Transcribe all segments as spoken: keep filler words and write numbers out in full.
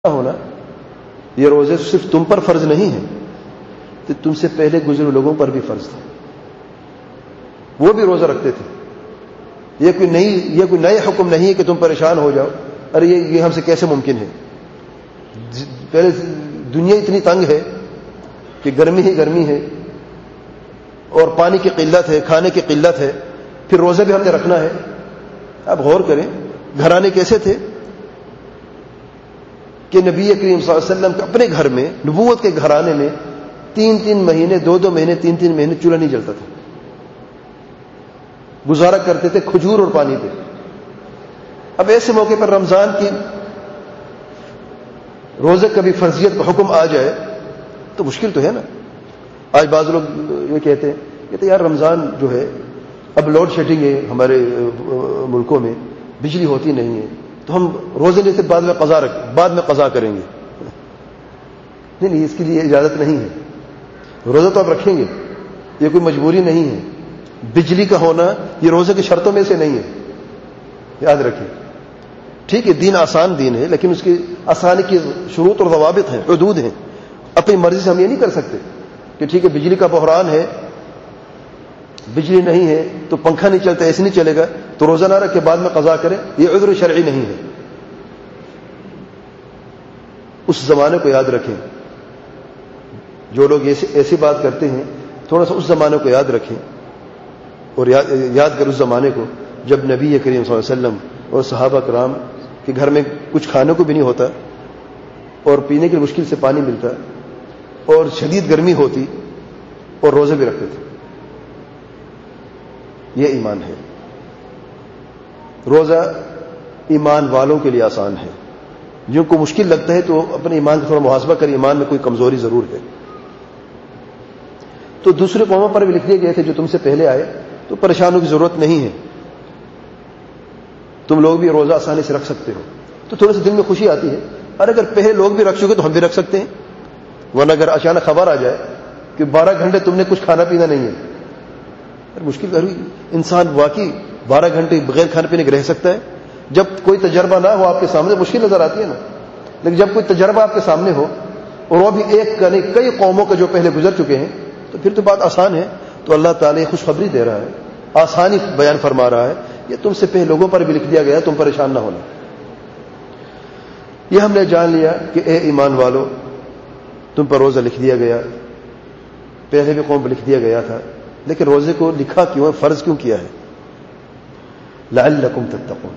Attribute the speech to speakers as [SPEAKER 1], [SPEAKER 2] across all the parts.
[SPEAKER 1] ہونا یہ روزے صرف تم پر فرض نہیں ہے، تو تم سے پہلے گزرے لوگوں پر بھی فرض تھا، وہ بھی روزہ رکھتے تھے۔ یہ کوئی نئی یہ کوئی نئے حکم نہیں ہے کہ تم پریشان ہو جاؤ، ارے یہ یہ ہم سے کیسے ممکن ہے۔ پہلے دنیا اتنی تنگ ہے کہ گرمی ہی گرمی ہے اور پانی کی قلت ہے، کھانے کی قلت ہے، پھر روزہ بھی ہم نے رکھنا ہے۔ آپ غور کریں گھرانے کیسے تھے کہ نبی کریم صلی اللہ علیہ وسلم کے اپنے گھر میں، نبوت کے گھرانے میں تین تین مہینے دو دو مہینے تین تین مہینے چولہا نہیں جلتا تھا، گزارا کرتے تھے کھجور اور پانی پہ۔ اب ایسے موقع پر رمضان کی روزے کا بھی فرضیت کا حکم آ جائے تو مشکل تو ہے نا۔ آج بعض لوگ یہ کہتے ہیں کہتے یار رمضان جو ہے اب لوڈ شیڈنگ ہے ہمارے ملکوں میں، بجلی ہوتی نہیں ہے، تو ہم روزے لیتے بعد میں قضا رکھ بعد میں قضا کریں گے۔ نہیں نہیں، اس کے لیے اجازت نہیں ہے، روزہ تو آپ رکھیں گے، یہ کوئی مجبوری نہیں ہے۔ بجلی کا ہونا یہ روزے کی شرطوں میں سے نہیں ہے، یاد رکھیں۔ ٹھیک ہے دین آسان دین ہے، لیکن اس کی آسانی کی شروط اور ضوابط ہیں، حدود ہیں۔ اپنی مرضی سے ہم یہ نہیں کر سکتے کہ ٹھیک ہے بجلی کا بحران ہے، بجلی نہیں ہے تو پنکھا نہیں چلتا، ایسے نہیں چلے گا تو روزہ نہ رکھ کے بعد میں قضا کرے، یہ عذر شرعی نہیں ہے۔ اس زمانے کو یاد رکھیں، جو لوگ ایسی بات کرتے ہیں تھوڑا سا اس زمانے کو یاد رکھیں اور یاد کریں اس زمانے کو جب نبی کریم صلی اللہ علیہ وسلم اور صحابہ کرام کے گھر میں کچھ کھانے کو بھی نہیں ہوتا اور پینے کی مشکل سے پانی ملتا اور شدید گرمی ہوتی اور روزے بھی رکھتے تھے۔ یہ ایمان ہے۔ روزہ ایمان والوں کے لیے آسان ہے، جن کو مشکل لگتا ہے تو اپنے ایمان کا تھوڑا محاسبہ کریں، ایمان میں کوئی کمزوری ضرور ہے۔ تو دوسرے قوموں پر بھی لکھ دیے گئے تھے جو تم سے پہلے آئے، تو پریشانوں کی ضرورت نہیں ہے، تم لوگ بھی روزہ آسانی سے رکھ سکتے ہو۔ تو تھوڑے سے دل میں خوشی آتی ہے، اور اگر پہلے لوگ بھی رکھ چکے تو ہم بھی رکھ سکتے ہیں۔ ورنہ اگر اچانک خبر آ جائے کہ بارہ گھنٹے تم نے کچھ کھانا پینا نہیں ہے، مشکل کری انسان واقعی بارہ گھنٹے بغیر کھانے پینے کے رہ سکتا ہے؟ جب کوئی تجربہ نہ ہو آپ کے سامنے مشکل نظر آتی ہے نا، لیکن جب کوئی تجربہ آپ کے سامنے ہو اور وہ بھی ایک کا نہیں کئی قوموں کے جو پہلے گزر چکے ہیں، تو پھر تو بات آسان ہے۔ تو اللہ تعالیٰ خوشخبری دے رہا ہے، آسانی بیان فرما رہا ہے، یہ تم سے پہلے لوگوں پر بھی لکھ دیا گیا، تم پریشان نہ ہونا۔ یہ ہم نے جان لیا کہ اے ایمان والو تم پر روزہ لکھ دیا گیا، پہلے بھی قوم پر لکھ دیا گیا تھا، لیکن روزے کو لکھا کیوں ہے، فرض کیوں کیا ہے؟ لعلکم تتقون،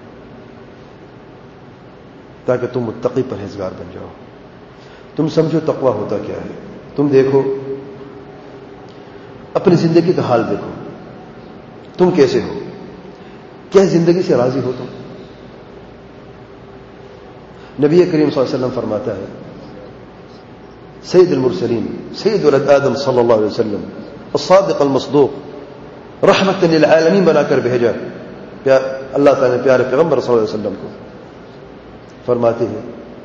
[SPEAKER 1] تاکہ تم متقی پرہیزگار بن جاؤ۔ تم سمجھو تقوی ہوتا کیا ہے۔ تم دیکھو اپنی زندگی کا حال دیکھو، تم کیسے ہو، کیا زندگی سے راضی ہو تم؟ نبی کریم صلی اللہ علیہ وسلم فرماتا ہے، سید المرسلین سید ولد آدم صلی اللہ علیہ وسلم الصادق المصدوق رحمت للعالمین بنا کر بھیجا، اللہ تعالیٰ نے پیارے پیغمبر صلی اللہ علیہ وسلم کو فرماتے ہیں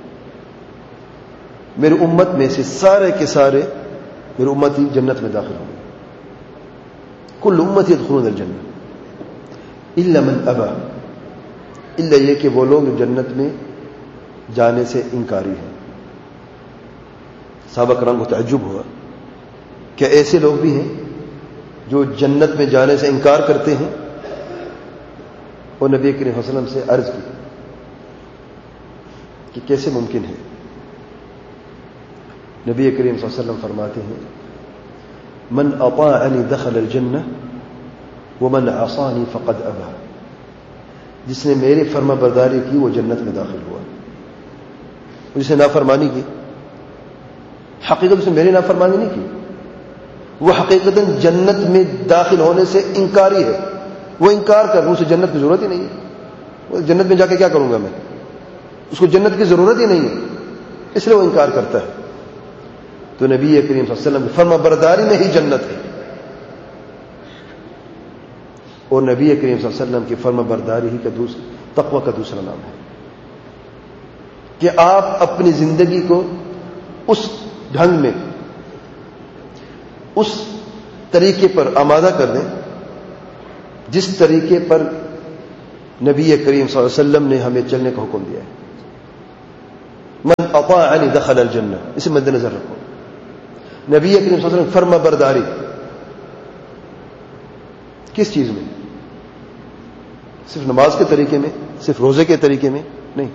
[SPEAKER 1] میری امت میں سے سارے کے سارے میری امت ہی جنت میں داخل ہوں گے، کل امت یدخلون الجنہ الا من ابا، الا یہ کہ وہ لوگ جو جنت میں جانے سے انکاری ہیں۔ صحابہ کرام کو تعجب ہوا کیا ایسے لوگ بھی ہیں جو جنت میں جانے سے انکار کرتے ہیں؟ اور نبی کریم صلی اللہ علیہ وسلم سے عرض کی کہ کیسے ممکن ہے؟ نبی کریم صلی اللہ علیہ وسلم فرماتے ہیں من اطاعنی دخل الجنہ ومن عصانی فقد ابا، جس نے میری فرما برداری کی وہ جنت میں داخل ہوا، جس نے نافرمانی کی حقیقت سے میری نافرمانی نہیں کی، وہ حقیقت جنت میں داخل ہونے سے انکاری ہے، وہ انکار کر اسے جنت کی ضرورت ہی نہیں ہے، وہ جنت میں جا کے کیا کروں گا میں، اس کو جنت کی ضرورت ہی نہیں ہے، اس لیے وہ انکار کرتا ہے۔ تو نبی کریم صلی اللہ علیہ وسلم کی فرما برداری میں ہی جنت ہے، اور نبی کریم صلی اللہ علیہ وسلم کی فرما برداری ہی کا دوسرا تقوی کا دوسرا نام ہے کہ آپ اپنی زندگی کو اس ڈھنگ میں اس طریقے پر آمادہ کر دیں جس طریقے پر نبی کریم صلی اللہ علیہ وسلم نے ہمیں چلنے کا حکم دیا ہے. من اطاعنی دخل الجنہ، اسے مد نظر رکھو. نبی کریم صلی اللہ علیہ وسلم فرما برداری کس چیز میں؟ صرف نماز کے طریقے میں، صرف روزے کے طریقے میں نہیں.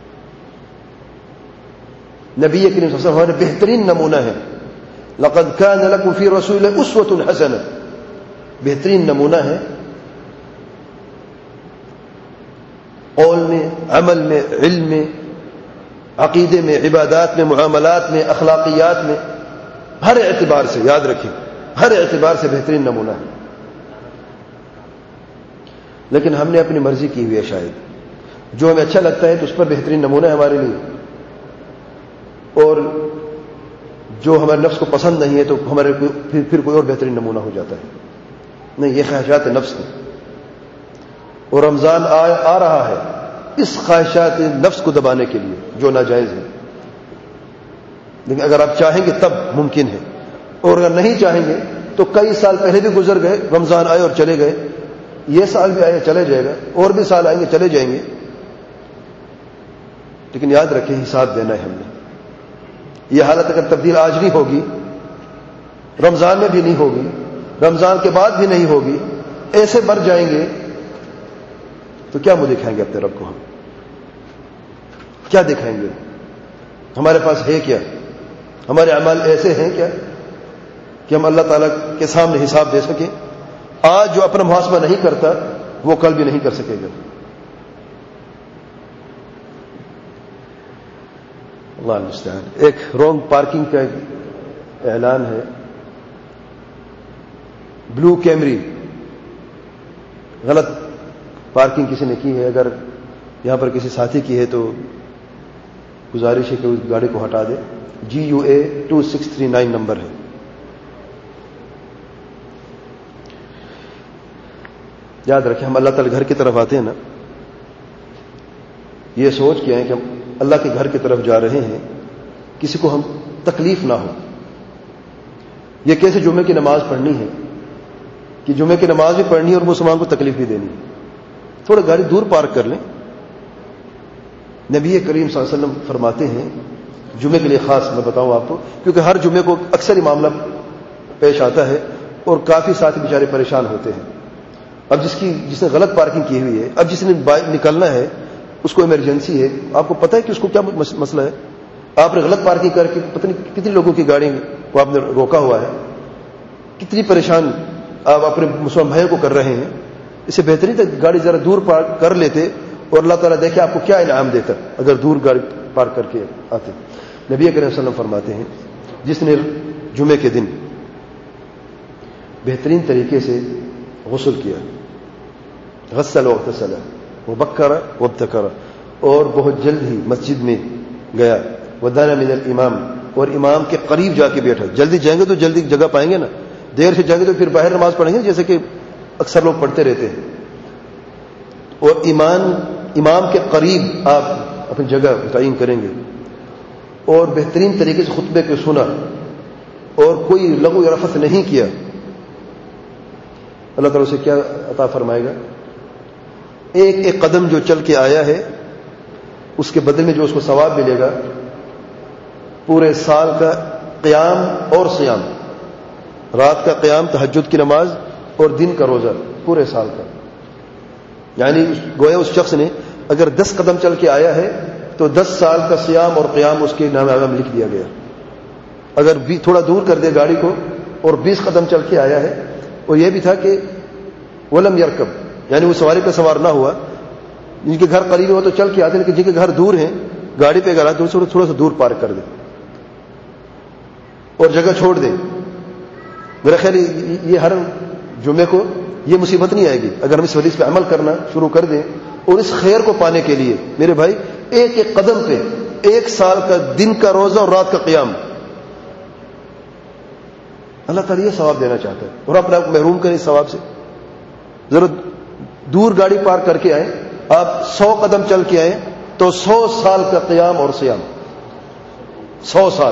[SPEAKER 1] نبی کریم صلی اللہ علیہ وسلم ہمارے بہترین نمونہ ہے. لقد كان لكم في رسول الله اسوة حسنہ، بہترین نمونہ ہے قول میں، عمل میں، علم میں، عقیدے میں، عبادات میں، معاملات میں، اخلاقیات میں، ہر اعتبار سے. یاد رکھیں ہر اعتبار سے بہترین نمونہ ہے. لیکن ہم نے اپنی مرضی کی ہوئی ہے، شاید جو ہمیں اچھا لگتا ہے تو اس پر بہترین نمونہ ہے ہمارے لیے، اور جو ہمارے نفس کو پسند نہیں ہے تو ہمارے پھر, پھر کوئی اور بہترین نمونہ ہو جاتا ہے. نہیں، یہ خواہشات نفس ہیں، اور رمضان آ, آ رہا ہے اس خواہشات نفس کو دبانے کے لیے جو ناجائز ہے. لیکن اگر آپ چاہیں گے تب ممکن ہے، اور اگر نہیں چاہیں گے تو کئی سال پہلے بھی گزر گئے، رمضان آئے اور چلے گئے، یہ سال بھی آئے چلے جائے گا، اور بھی سال آئیں گے چلے جائیں گے. لیکن یاد رکھیں حساب دینا ہے ہم نے. یہ حالت اگر تبدیل آج نہیں ہوگی، رمضان میں بھی نہیں ہوگی، رمضان کے بعد بھی نہیں ہوگی، ایسے بڑھ جائیں گے تو کیا منہ دکھائیں گے اپنے رب کو؟ ہم کیا دکھائیں گے؟ ہمارے پاس ہے کیا؟ ہمارے اعمال ایسے ہیں کیا کہ ہم اللہ تعالیٰ کے سامنے حساب دے سکیں؟ آج جو اپنا محاسبہ نہیں کرتا وہ کل بھی نہیں کر سکے گا. اللہ المستعان. ایک رونگ پارکنگ کا اعلان ہے. بلو کیمری، غلط پارکنگ کسی نے کی ہے. اگر یہاں پر کسی ساتھی کی ہے تو گزارش ہے کہ اس گاڑی کو ہٹا دے. جی you a to six three nine number ہے. یاد رکھیں ہم اللہ تعالی گھر کی طرف آتے ہیں نا، یہ سوچ کے آئیں کہ ہم اللہ کے گھر کی طرف جا رہے ہیں، کسی کو ہم تکلیف نہ ہو. یہ کیسے جمعے کی نماز پڑھنی ہے کہ جمعے کی نماز بھی پڑھنی ہے اور مسلمان کو تکلیف بھی دینی ہے. تھوڑا گاڑی دور پارک کر لیں. نبی کریم صلی اللہ علیہ وسلم فرماتے ہیں، جمعے کے لیے خاص میں بتاؤں آپ کو، کیونکہ ہر جمعے کو اکثر ہی معاملہ پیش آتا ہے اور کافی ساتھی بیچارے پریشان ہوتے ہیں. اب جس کی جس نے غلط پارکنگ کی ہوئی ہے، اب جس نے نکلنا ہے، اس کو ایمرجنسی ہے، آپ کو پتہ ہے کہ اس کو کیا مسئلہ ہے؟ آپ نے غلط پارکنگ کر کے پتہ نہیں کتنی لوگوں کی گاڑی کو آپ نے روکا ہوا ہے، کتنی پریشان آپ اپنے مسلمان بھائیوں کو کر رہے ہیں. اس سے بہترین تھا گاڑی ذرا دور پارک کر لیتے اور اللہ تعالیٰ دیکھے آپ کو کیا انعام دیتا اگر دور گاڑی پارک کر کے آتے. نبی کریم صلی اللہ علیہ وسلم فرماتے ہیں، جس نے جمعے کے دن بہترین طریقے سے غسل کیا، غسل واغتسل وبکر وابتکر، اور بہت جلد ہی مسجد میں گیا، ودانا من الامام، اور امام کے قریب جا کے بیٹھا. جلدی جائیں گے تو جلدی جگہ پائیں گے نا، دیر سے جائیں گے تو پھر باہر نماز پڑھیں گے جیسے کہ اکثر لوگ پڑھتے رہتے ہیں. اور ایمان امام کے قریب آپ اپنی جگہ تعین کریں گے، اور بہترین طریقے سے خطبے کو سنا اور کوئی لغو یا رفث نہیں کیا. اللہ تعالیٰ سے کیا عطا فرمائے گا؟ ایک ایک قدم جو چل کے آیا ہے اس کے بدلے میں جو اس کو ثواب ملے گا، پورے سال کا قیام اور سیام، رات کا قیام تہجد کی نماز اور دن کا روزہ، پورے سال کا. یعنی گویا اس شخص نے اگر دس قدم چل کے آیا ہے تو دس سال کا سیام اور قیام اس کے نام میں لکھ دیا گیا. اگر بھی تھوڑا دور کر دے گاڑی کو اور بیس قدم چل کے آیا ہے، اور یہ بھی تھا کہ ولم یرکب، یعنی وہ سواری پہ سوار نہ ہوا. جن کے گھر قریب ہو تو چل کے آتے ہیں، لیکن جن کے گھر دور ہیں گاڑی پہ اگر آتے ہیں تھوڑا سا دور پارک کر دیں اور جگہ چھوڑ دیں. میرا خیال یہ ہر جمعے کو یہ مصیبت نہیں آئے گی اگر ہم اس حدیث پہ عمل کرنا شروع کر دیں. اور اس خیر کو پانے کے لیے میرے بھائی ایک ایک قدم پہ ایک سال کا دن کا روزہ اور رات کا قیام، اللہ تعالیٰ یہ ثواب دینا چاہتا ہے، اور اپنے آپ کو محروم کریں اس ثواب سے. ضرور دور گاڑی پارک کر کے آئیں، آپ سو قدم چل کے آئیں تو سو سال کا قیام اور سیام، سو سال.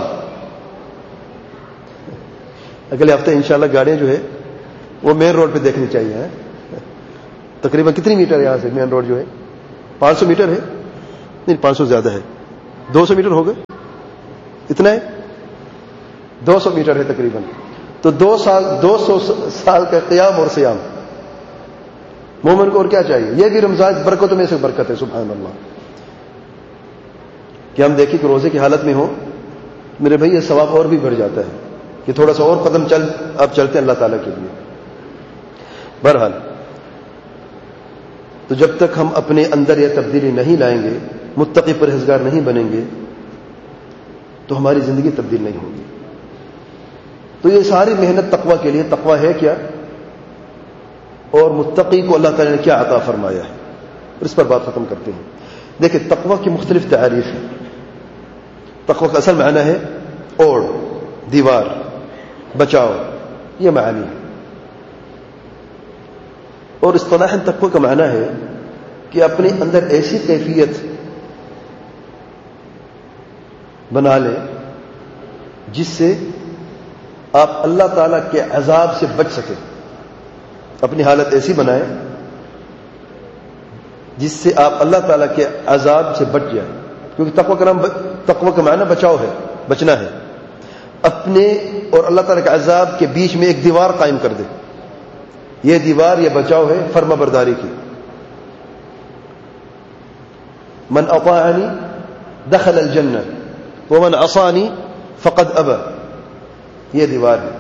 [SPEAKER 1] اگلے ہفتے انشاءاللہ گاڑیاں جو ہے وہ مین روڈ پہ دیکھنی چاہیے. تقریباً کتنی میٹر ہے یہاں سے مین روڈ جو ہے؟ پانچ سو میٹر ہے؟ نہیں، پانچ سو زیادہ ہے. دو سو میٹر ہو گئے، اتنا ہے، دو سو میٹر ہے تقریباً. تو دو سال دو سو سال کا قیام اور سیام مومن کو اور کیا چاہیے؟ یہ بھی رمضان برکتوں میں سے برکت ہے. سبحان اللہ. کہ ہم دیکھیں کہ روزے کی حالت میں ہو میرے بھائی، یہ ثواب اور بھی بڑھ جاتا ہے کہ تھوڑا سا اور قدم چل آپ چلتے ہیں اللہ تعالیٰ کے لیے. بہرحال تو جب تک ہم اپنے اندر یہ تبدیلی نہیں لائیں گے، متقی پرہیزگار نہیں بنیں گے، تو ہماری زندگی تبدیل نہیں ہوگی. تو یہ ساری محنت تقوی کے لیے. تقوی ہے کیا اور متقی کو اللہ تعالیٰ نے کیا عطا فرمایا ہے، اور اس پر بات ختم کرتے ہیں. دیکھیں تقوی کی مختلف تعریف ہیں. تقوی کا اصل معنی ہے اوڑ، دیوار، بچاؤ، یہ معنی ہے. اور اصطلاحاً تقوی کا معنی ہے کہ اپنے اندر ایسی کیفیت بنا لیں جس سے آپ اللہ تعالیٰ کے عذاب سے بچ سکیں. اپنی حالت ایسی بنائیں جس سے آپ اللہ تعالیٰ کے عذاب سے بچ جائیں. کیونکہ تقوی کا نام تقوی کا معنی بچاؤ ہے، بچنا ہے. اپنے اور اللہ تعالیٰ کے عذاب کے بیچ میں ایک دیوار قائم کر دے. یہ دیوار، یہ بچاؤ ہے فرما برداری کی. من اطاعنی دخل الجنہ ومن عصانی فقد ابى. یہ دیوار ہے.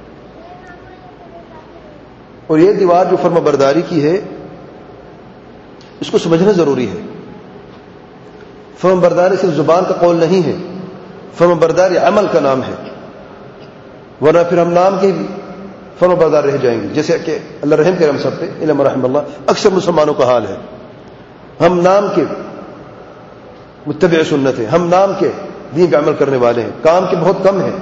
[SPEAKER 1] اور یہ دیوار جو فرما برداری کی ہے اس کو سمجھنا ضروری ہے. فرما برداری صرف زبان کا قول نہیں ہے، فرما برداری عمل کا نام ہے. ورنہ پھر ہم نام کے فرما بردار رہ جائیں گے، جیسے کہ اللہ رحم کرے ہم سب پہ، علم رحم اللہ. اکثر مسلمانوں کا حال ہے، ہم نام کے متبع سنت ہیں، ہم نام کے دین پہ عمل کرنے والے ہیں، کام کے بہت کم ہیں.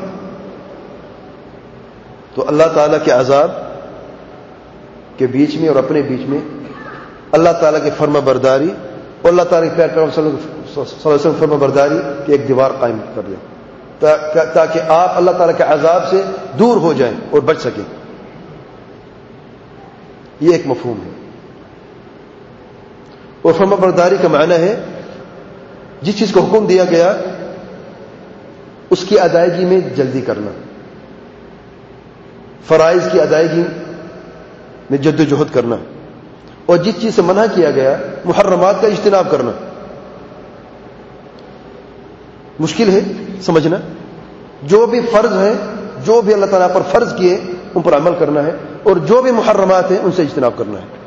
[SPEAKER 1] تو اللہ تعالیٰ کے عذاب کے بیچ میں اور اپنے بیچ میں اللہ تعالیٰ کی فرما برداری اور اللہ تعالیٰ کے پیارے صلی اللہ علیہ وسلم فرما برداری کی ایک دیوار قائم کر دیں تاکہ آپ اللہ تعالیٰ کے عذاب سے دور ہو جائیں اور بچ سکیں. یہ ایک مفہوم ہے. اور فرما برداری کا معنی ہے جس چیز کو حکم دیا گیا اس کی ادائیگی میں جلدی کرنا، فرائض کی ادائیگی میں جد و جہد کرنا، اور جس چیز سے منع کیا گیا محرمات کا اجتناب کرنا. مشکل ہے سمجھنا. جو بھی فرض ہے، جو بھی اللہ تعالیٰ پر فرض کیے ان پر عمل کرنا ہے، اور جو بھی محرمات ہیں ان سے اجتناب کرنا ہے.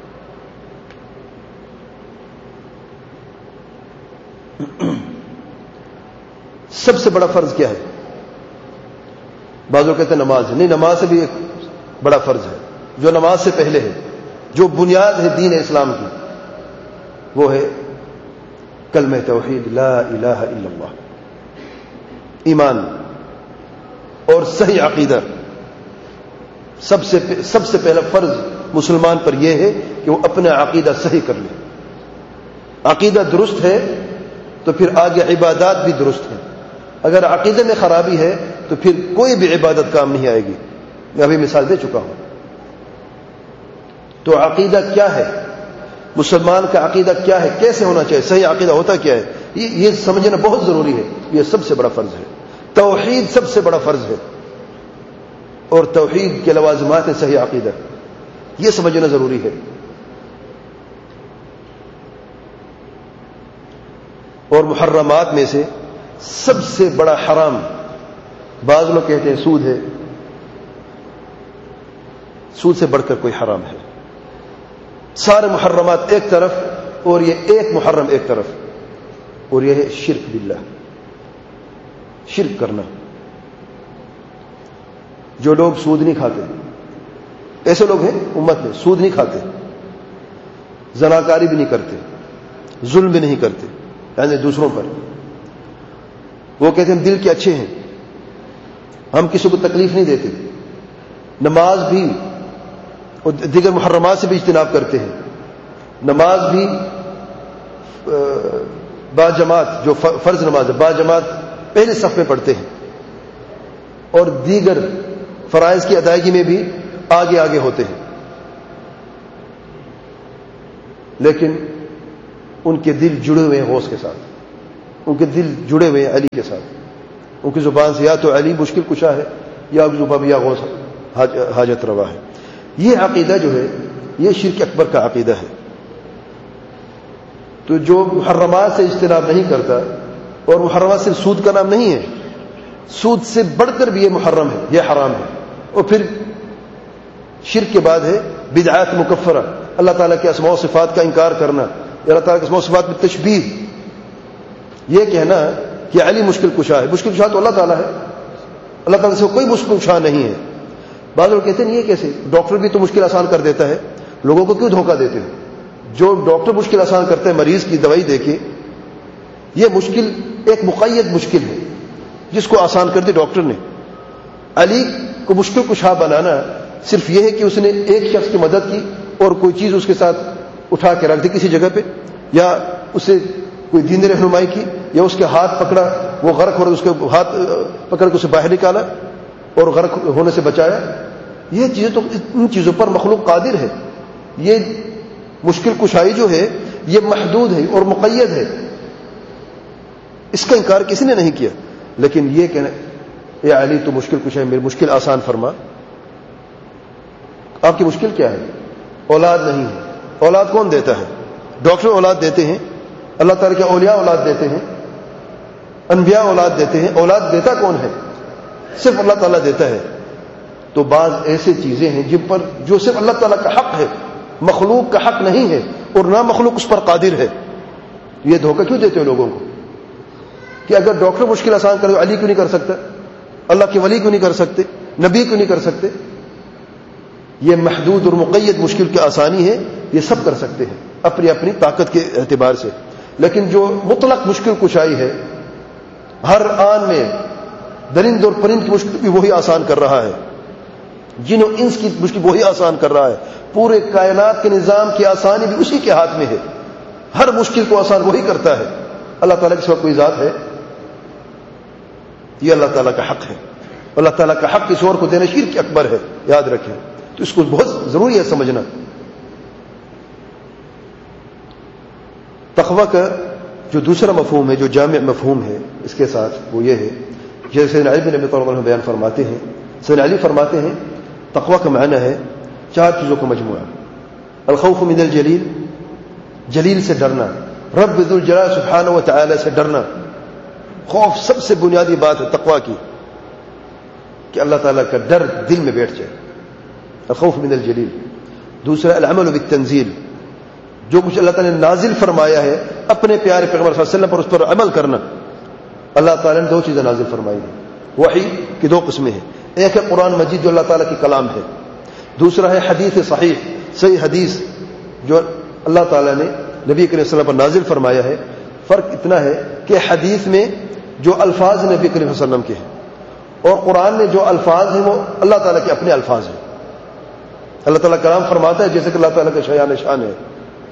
[SPEAKER 1] سب سے بڑا فرض کیا ہے؟ بعض لوگ کہتے ہیں نماز ہے. نہیں، نماز سے بھی ایک بڑا فرض ہے جو نماز سے پہلے ہے، جو بنیاد ہے دین اسلام کی. وہ ہے کلمہ توحید، لا الہ الا اللہ، ایمان اور صحیح عقیدہ. سب سے سب سے پہلا فرض مسلمان پر یہ ہے کہ وہ اپنا عقیدہ صحیح کر لے. عقیدہ درست ہے تو پھر آگے عبادات بھی درست ہیں. اگر عقیدے میں خرابی ہے تو پھر کوئی بھی عبادت کام نہیں آئے گی. میں ابھی مثال دے چکا ہوں. تو عقیدہ کیا ہے؟ مسلمان کا عقیدہ کیا ہے؟ کیسے ہونا چاہیے؟ صحیح عقیدہ ہوتا کیا ہے؟ یہ سمجھنا بہت ضروری ہے. یہ سب سے بڑا فرض ہے. توحید سب سے بڑا فرض ہے، اور توحید کے لوازمات ہیں صحیح عقیدہ. یہ سمجھنا ضروری ہے. اور محرمات میں سے سب سے بڑا حرام، بعض لوگ کہتے ہیں سود ہے. سود سے بڑھ کر کوئی حرام ہے. سارے محرمات ایک طرف اور یہ ایک محرم ایک طرف، اور یہ ہے شرک باللہ، شرک کرنا. جو لوگ سود نہیں کھاتے، ایسے لوگ ہیں امت میں، سود نہیں کھاتے، زناکاری بھی نہیں کرتے، ظلم بھی نہیں کرتے یعنی دوسروں پر. وہ کہتے ہیں ہم دل کے اچھے ہیں، ہم کسی کو تکلیف نہیں دیتے، نماز بھی اور دیگر محرمات سے بھی اجتناب کرتے ہیں. نماز بھی با جماعت، جو فرض نماز ہے با جماعت پہلے صف میں پڑھتے ہیں، اور دیگر فرائض کی ادائیگی میں بھی آگے آگے ہوتے ہیں. لیکن ان کے دل جڑے ہوئے ہیں غوث کے ساتھ، ان کے دل جڑے ہوئے ہیں علی کے ساتھ. ان کی زبان سے یا تو علی مشکل کشا ہے یا ان کی زبان یا غوث حاجت روا ہے. یہ عقیدہ جو ہے یہ شرک اکبر کا عقیدہ ہے. تو جو محرمات سے اجتناب نہیں کرتا، اور محرمات صرف سود کا نام نہیں ہے، سود سے بڑھ کر بھی یہ محرم ہے، یہ حرام ہے. اور پھر شرک کے بعد ہے بدعات مکفرہ، اللہ تعالیٰ کے اسماء و صفات کا انکار کرنا، اللہ تعالیٰ کے اسماء و صفات میں تشبیہ، یہ کہنا کہ علی مشکل کشا ہے. مشکل کشا تو اللہ تعالیٰ ہے، اللہ تعالیٰ سے کوئی مشکل کشا نہیں ہے. بعض لوگ کہتے ہیں یہ کیسے، ڈاکٹر بھی تو مشکل آسان کر دیتا ہے، لوگوں کو کیوں دھوکہ دیتے ہیں؟ جو ڈاکٹر مشکل آسان کرتا ہے مریض کی دوائی دے کے، یہ مشکل ایک مقید مشکل ہے جس کو آسان کر دی ڈاکٹر نے. علی کو مشکل کشا بنانا صرف یہ ہے کہ اس نے ایک شخص کی مدد کی اور کوئی چیز اس کے ساتھ اٹھا کے رکھ دی کسی جگہ پہ، یا اسے کوئی دین رہنمائی کی، یا اس کے ہاتھ پکڑا، وہ غرق ہو رہا اس کے ہاتھ پکڑ کے اسے باہر نکالا اور غرق ہونے سے بچایا. یہ چیزیں تو ان چیزوں پر مخلوق قادر ہے. یہ مشکل کشائی جو ہے یہ محدود ہے اور مقید ہے، اس کا انکار کسی نے نہیں کیا. لیکن یہ کہنا اے علی تو مشکل کشائی، میری مشکل آسان فرما. آپ کی مشکل کیا ہے؟ اولاد نہیں ہے. اولاد کون دیتا ہے؟ ڈاکٹر اولاد دیتے ہیں، اللہ تعالیٰ کے اولیاء اولاد دیتے ہیں، انبیاء اولاد دیتے ہیں. اولاد دیتا کون ہے؟ صرف اللہ تعالیٰ دیتا ہے. تو بعض ایسے چیزیں ہیں جن پر جو صرف اللہ تعالیٰ کا حق ہے، مخلوق کا حق نہیں ہے، اور نہ مخلوق اس پر قادر ہے. یہ دھوکہ کیوں دیتے ہو لوگوں کو کہ اگر ڈاکٹر مشکل آسان کرے تو علی کیوں نہیں کر سکتا، اللہ کے ولی کیوں نہیں کر سکتے، نبی کیوں نہیں کر سکتے؟ یہ محدود اور مقید مشکل کی آسانی ہے، یہ سب کر سکتے ہیں اپنی اپنی طاقت کے اعتبار سے. لیکن جو مطلق مشکل کشائی ہے، ہر آن میں درند اور پرند کی مشکل بھی وہی آسان کر رہا ہے، جن و انس کی مشکل وہی آسان کر رہا ہے، پورے کائنات کے نظام کی آسانی بھی اسی کے ہاتھ میں ہے. ہر مشکل کو آسان وہی کرتا ہے. اللہ تعالیٰ کے سوا کوئی ذات ہے؟ یہ اللہ تعالیٰ کا حق ہے. اللہ تعالیٰ کا حق کسی اور کو دینا شرک اکبر ہے، یاد رکھیں. تو اس کو بہت ضروری ہے سمجھنا. تقویٰ کا جو دوسرا مفہوم ہے، جو جامع مفہوم ہے اس کے ساتھ، وہ یہ ہے جیسے سیدنا علی بن ابی طالب عنہ بیان فرماتے ہیں. سیدنا علی فرماتے ہیں تقویٰ کا معنی ہے چار چیزوں کا مجموعہ. الخوف من الجلیل، جلیل سے ڈرنا، رب ذو الجلال سبحانہ و تعالی سے ڈرنا. خوف سب سے بنیادی بات ہے تقویٰ کی، کہ اللہ تعالیٰ کا ڈر دل میں بیٹھ جائے. الخوف من الجلیل. دوسرا العمل بالتنزیل، جو کچھ اللہ تعالیٰ نے نازل فرمایا ہے اپنے پیارے پیغمبر صلی اللہ علیہ وسلم پر، اس پر عمل کرنا. اللہ تعالیٰ نے دو چیزیں نازل فرمائی ہیں. وحی کی دو قسمیں ہیں، ایک ہے قرآن مجید جو اللہ تعالیٰ کی کلام ہے، دوسرا ہے حدیث صحیح، صحیح حدیث جو اللہ تعالیٰ نے نبی کریم صلی اللہ علیہ وسلم پر نازل فرمایا ہے. فرق اتنا ہے کہ حدیث میں جو الفاظ نبی کریم صلی اللہ علیہ وسلم کے ہیں، اور قرآن میں جو الفاظ ہیں وہ اللہ تعالیٰ کے اپنے الفاظ ہیں. اللہ تعالیٰ کلام فرماتا ہے جیسے کہ اللہ تعالیٰ کا شایان شان ہے.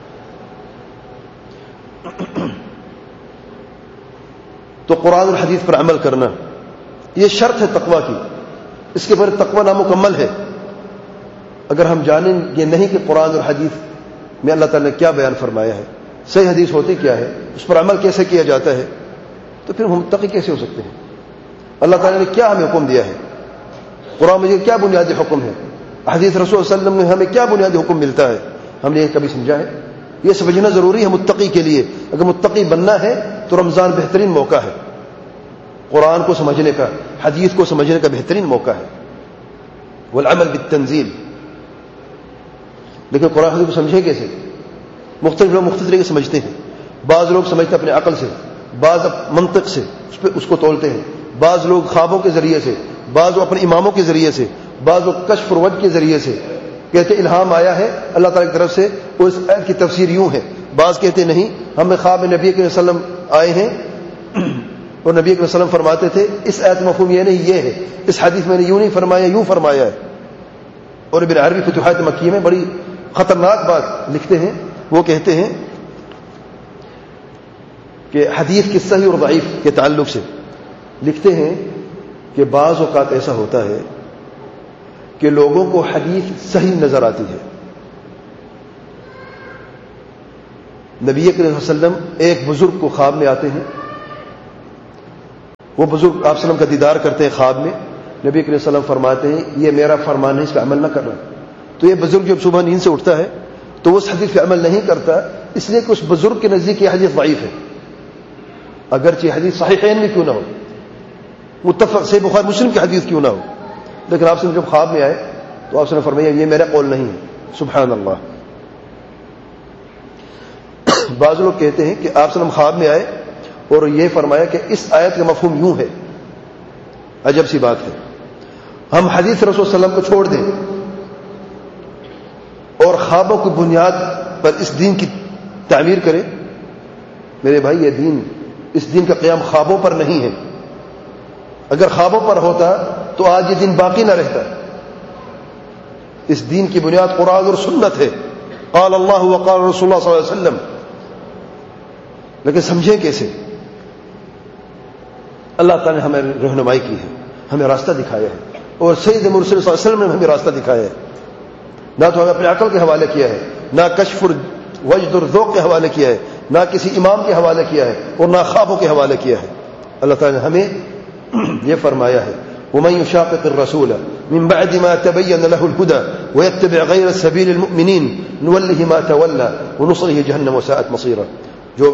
[SPEAKER 1] تو قرآن اور حدیث پر عمل کرنا یہ شرط ہے تقویٰ کی. اس کے بغیر تقویٰ نامکمل ہے. اگر ہم جانیں یہ نہیں کہ قرآن اور حدیث میں اللہ تعالیٰ نے کیا بیان فرمایا ہے، صحیح حدیث ہوتی کیا ہے، اس پر عمل کیسے کیا جاتا ہے، تو پھر ہم متقی کیسے ہو سکتے ہیں؟ اللہ تعالیٰ نے کیا ہمیں حکم دیا ہے، قرآن مجید کیا بنیادی حکم ہے، حدیث رسول صلی اللہ علیہ وسلم میں ہمیں کیا بنیادی حکم ملتا ہے، ہم نے یہ کبھی سمجھا ہے؟ یہ سمجھنا ضروری ہے متقی کے لیے. اگر متقی بننا ہے تو رمضان بہترین موقع ہے قرآن کو سمجھنے کا، حدیث کو سمجھنے کا بہترین موقع ہے. والعمل بالتنزیل. لیکن قرآن حدیث کو سمجھے کیسے؟ مختلف لوگ مختلف طریقے سے سمجھتے ہیں. بعض لوگ سمجھتے ہیں اپنے عقل سے، بعض منطق سے اس پہ اس کو تولتے ہیں، بعض لوگ خوابوں کے ذریعے سے، بعض لوگ اپنے اماموں کے ذریعے سے، بعض لوگ کشف اور وجہ کے ذریعے سے کہتے الہام آیا ہے اللہ تعالیٰ کی طرف سے، اس آیت کی تفسیر یوں ہے. بعض کہتے نہیں، ہمیں خواب میں نبی کریم صلی اللہ علیہ وسلم آئے ہیں اور نبی کریم صلی اللہ علیہ وسلم فرماتے تھے اس آیت مفہوم یہ نہیں یہ ہے، اس حدیث میں نے یوں نہیں فرمایا یوں فرمایا ہے. اور ابن عربی فتوحات مکیہ میں بڑی خطرناک بات لکھتے ہیں. وہ کہتے ہیں کہ حدیث کی صحیح اور ضعیف کے تعلق سے لکھتے ہیں کہ بعض اوقات ایسا ہوتا ہے کہ لوگوں کو حدیث صحیح نظر آتی ہے. نبی کریم صلی اللہ علیہ وسلم ایک بزرگ کو خواب میں آتے ہیں وہ بزرگ آپ صلی اللہ علیہ وسلم کا دیدار کرتے ہیں خواب میں. نبی کریم صلی اللہ علیہ وسلم فرماتے ہیں یہ میرا فرمان ہے، اس پہ عمل نہ کرنا. تو یہ بزرگ جب صبح نیند سے اٹھتا ہے تو وہ اس حدیث پہ عمل نہیں کرتا، اس لیے کہ اس بزرگ کے نزدیک یہ حدیث ضعیف ہے، اگرچہ حدیث صحیحین میں کیوں نہ ہو، متفق صحیح بخاری مسلم کی حدیث کیوں نہ ہو. لیکن آپ سے جب خواب میں آئے تو آپ سے نے فرمایا یہ میرا قول نہیں ہے. سبحان اللہ. بعض لوگ کہتے ہیں کہ آپ سے خواب میں آئے اور یہ فرمایا کہ اس آیت کا مفہوم یوں ہے. عجب سی بات ہے، ہم حدیث رسول صلی اللہ علیہ وسلم کو چھوڑ دیں اور خوابوں کی بنیاد پر اس دین کی تعمیر کریں. میرے بھائی یہ دین، اس دین کا قیام خوابوں پر نہیں ہے. اگر خوابوں پر ہوتا تو آج یہ دین باقی نہ رہتا. اس دین کی بنیاد قرآن اور سنت ہے. قال اللہ وقال رسول اللہ صلی اللہ علیہ وسلم. لیکن سمجھیں کیسے؟ اللہ تعالی نے ہمیں رہنمائی کی ہے، ہمیں راستہ دکھایا ہے، اور سید مرسل صلی اللہ علیہ وسلم نے ہمیں راستہ دکھایا ہے. نہ تو ہمیں اپنے عقل کے حوالے کیا ہے، نہ کشف وجد اور ذوق کے حوالے کیا ہے، نہ کسی امام کے حوالے کیا ہے، اور نہ خوابوں کے حوالے کیا ہے. اللہ تعالی نے ہمیں یہ فرمایا ہے وَمَن يُشَاقِقِ الرَّسُولَ مِن بَعْدِ مَا تَبَيَّنَ لَهُ الْهُدَى وَيَتَّبِعْ غَيْرَ سَبِيلِ الْمُؤْمِنِينَ نُوَلِّهِ مَا تَوَلَّى وَنُصْلِهِ جَهَنَّمَ وَسَاءَتْ مَصِيرًا. جو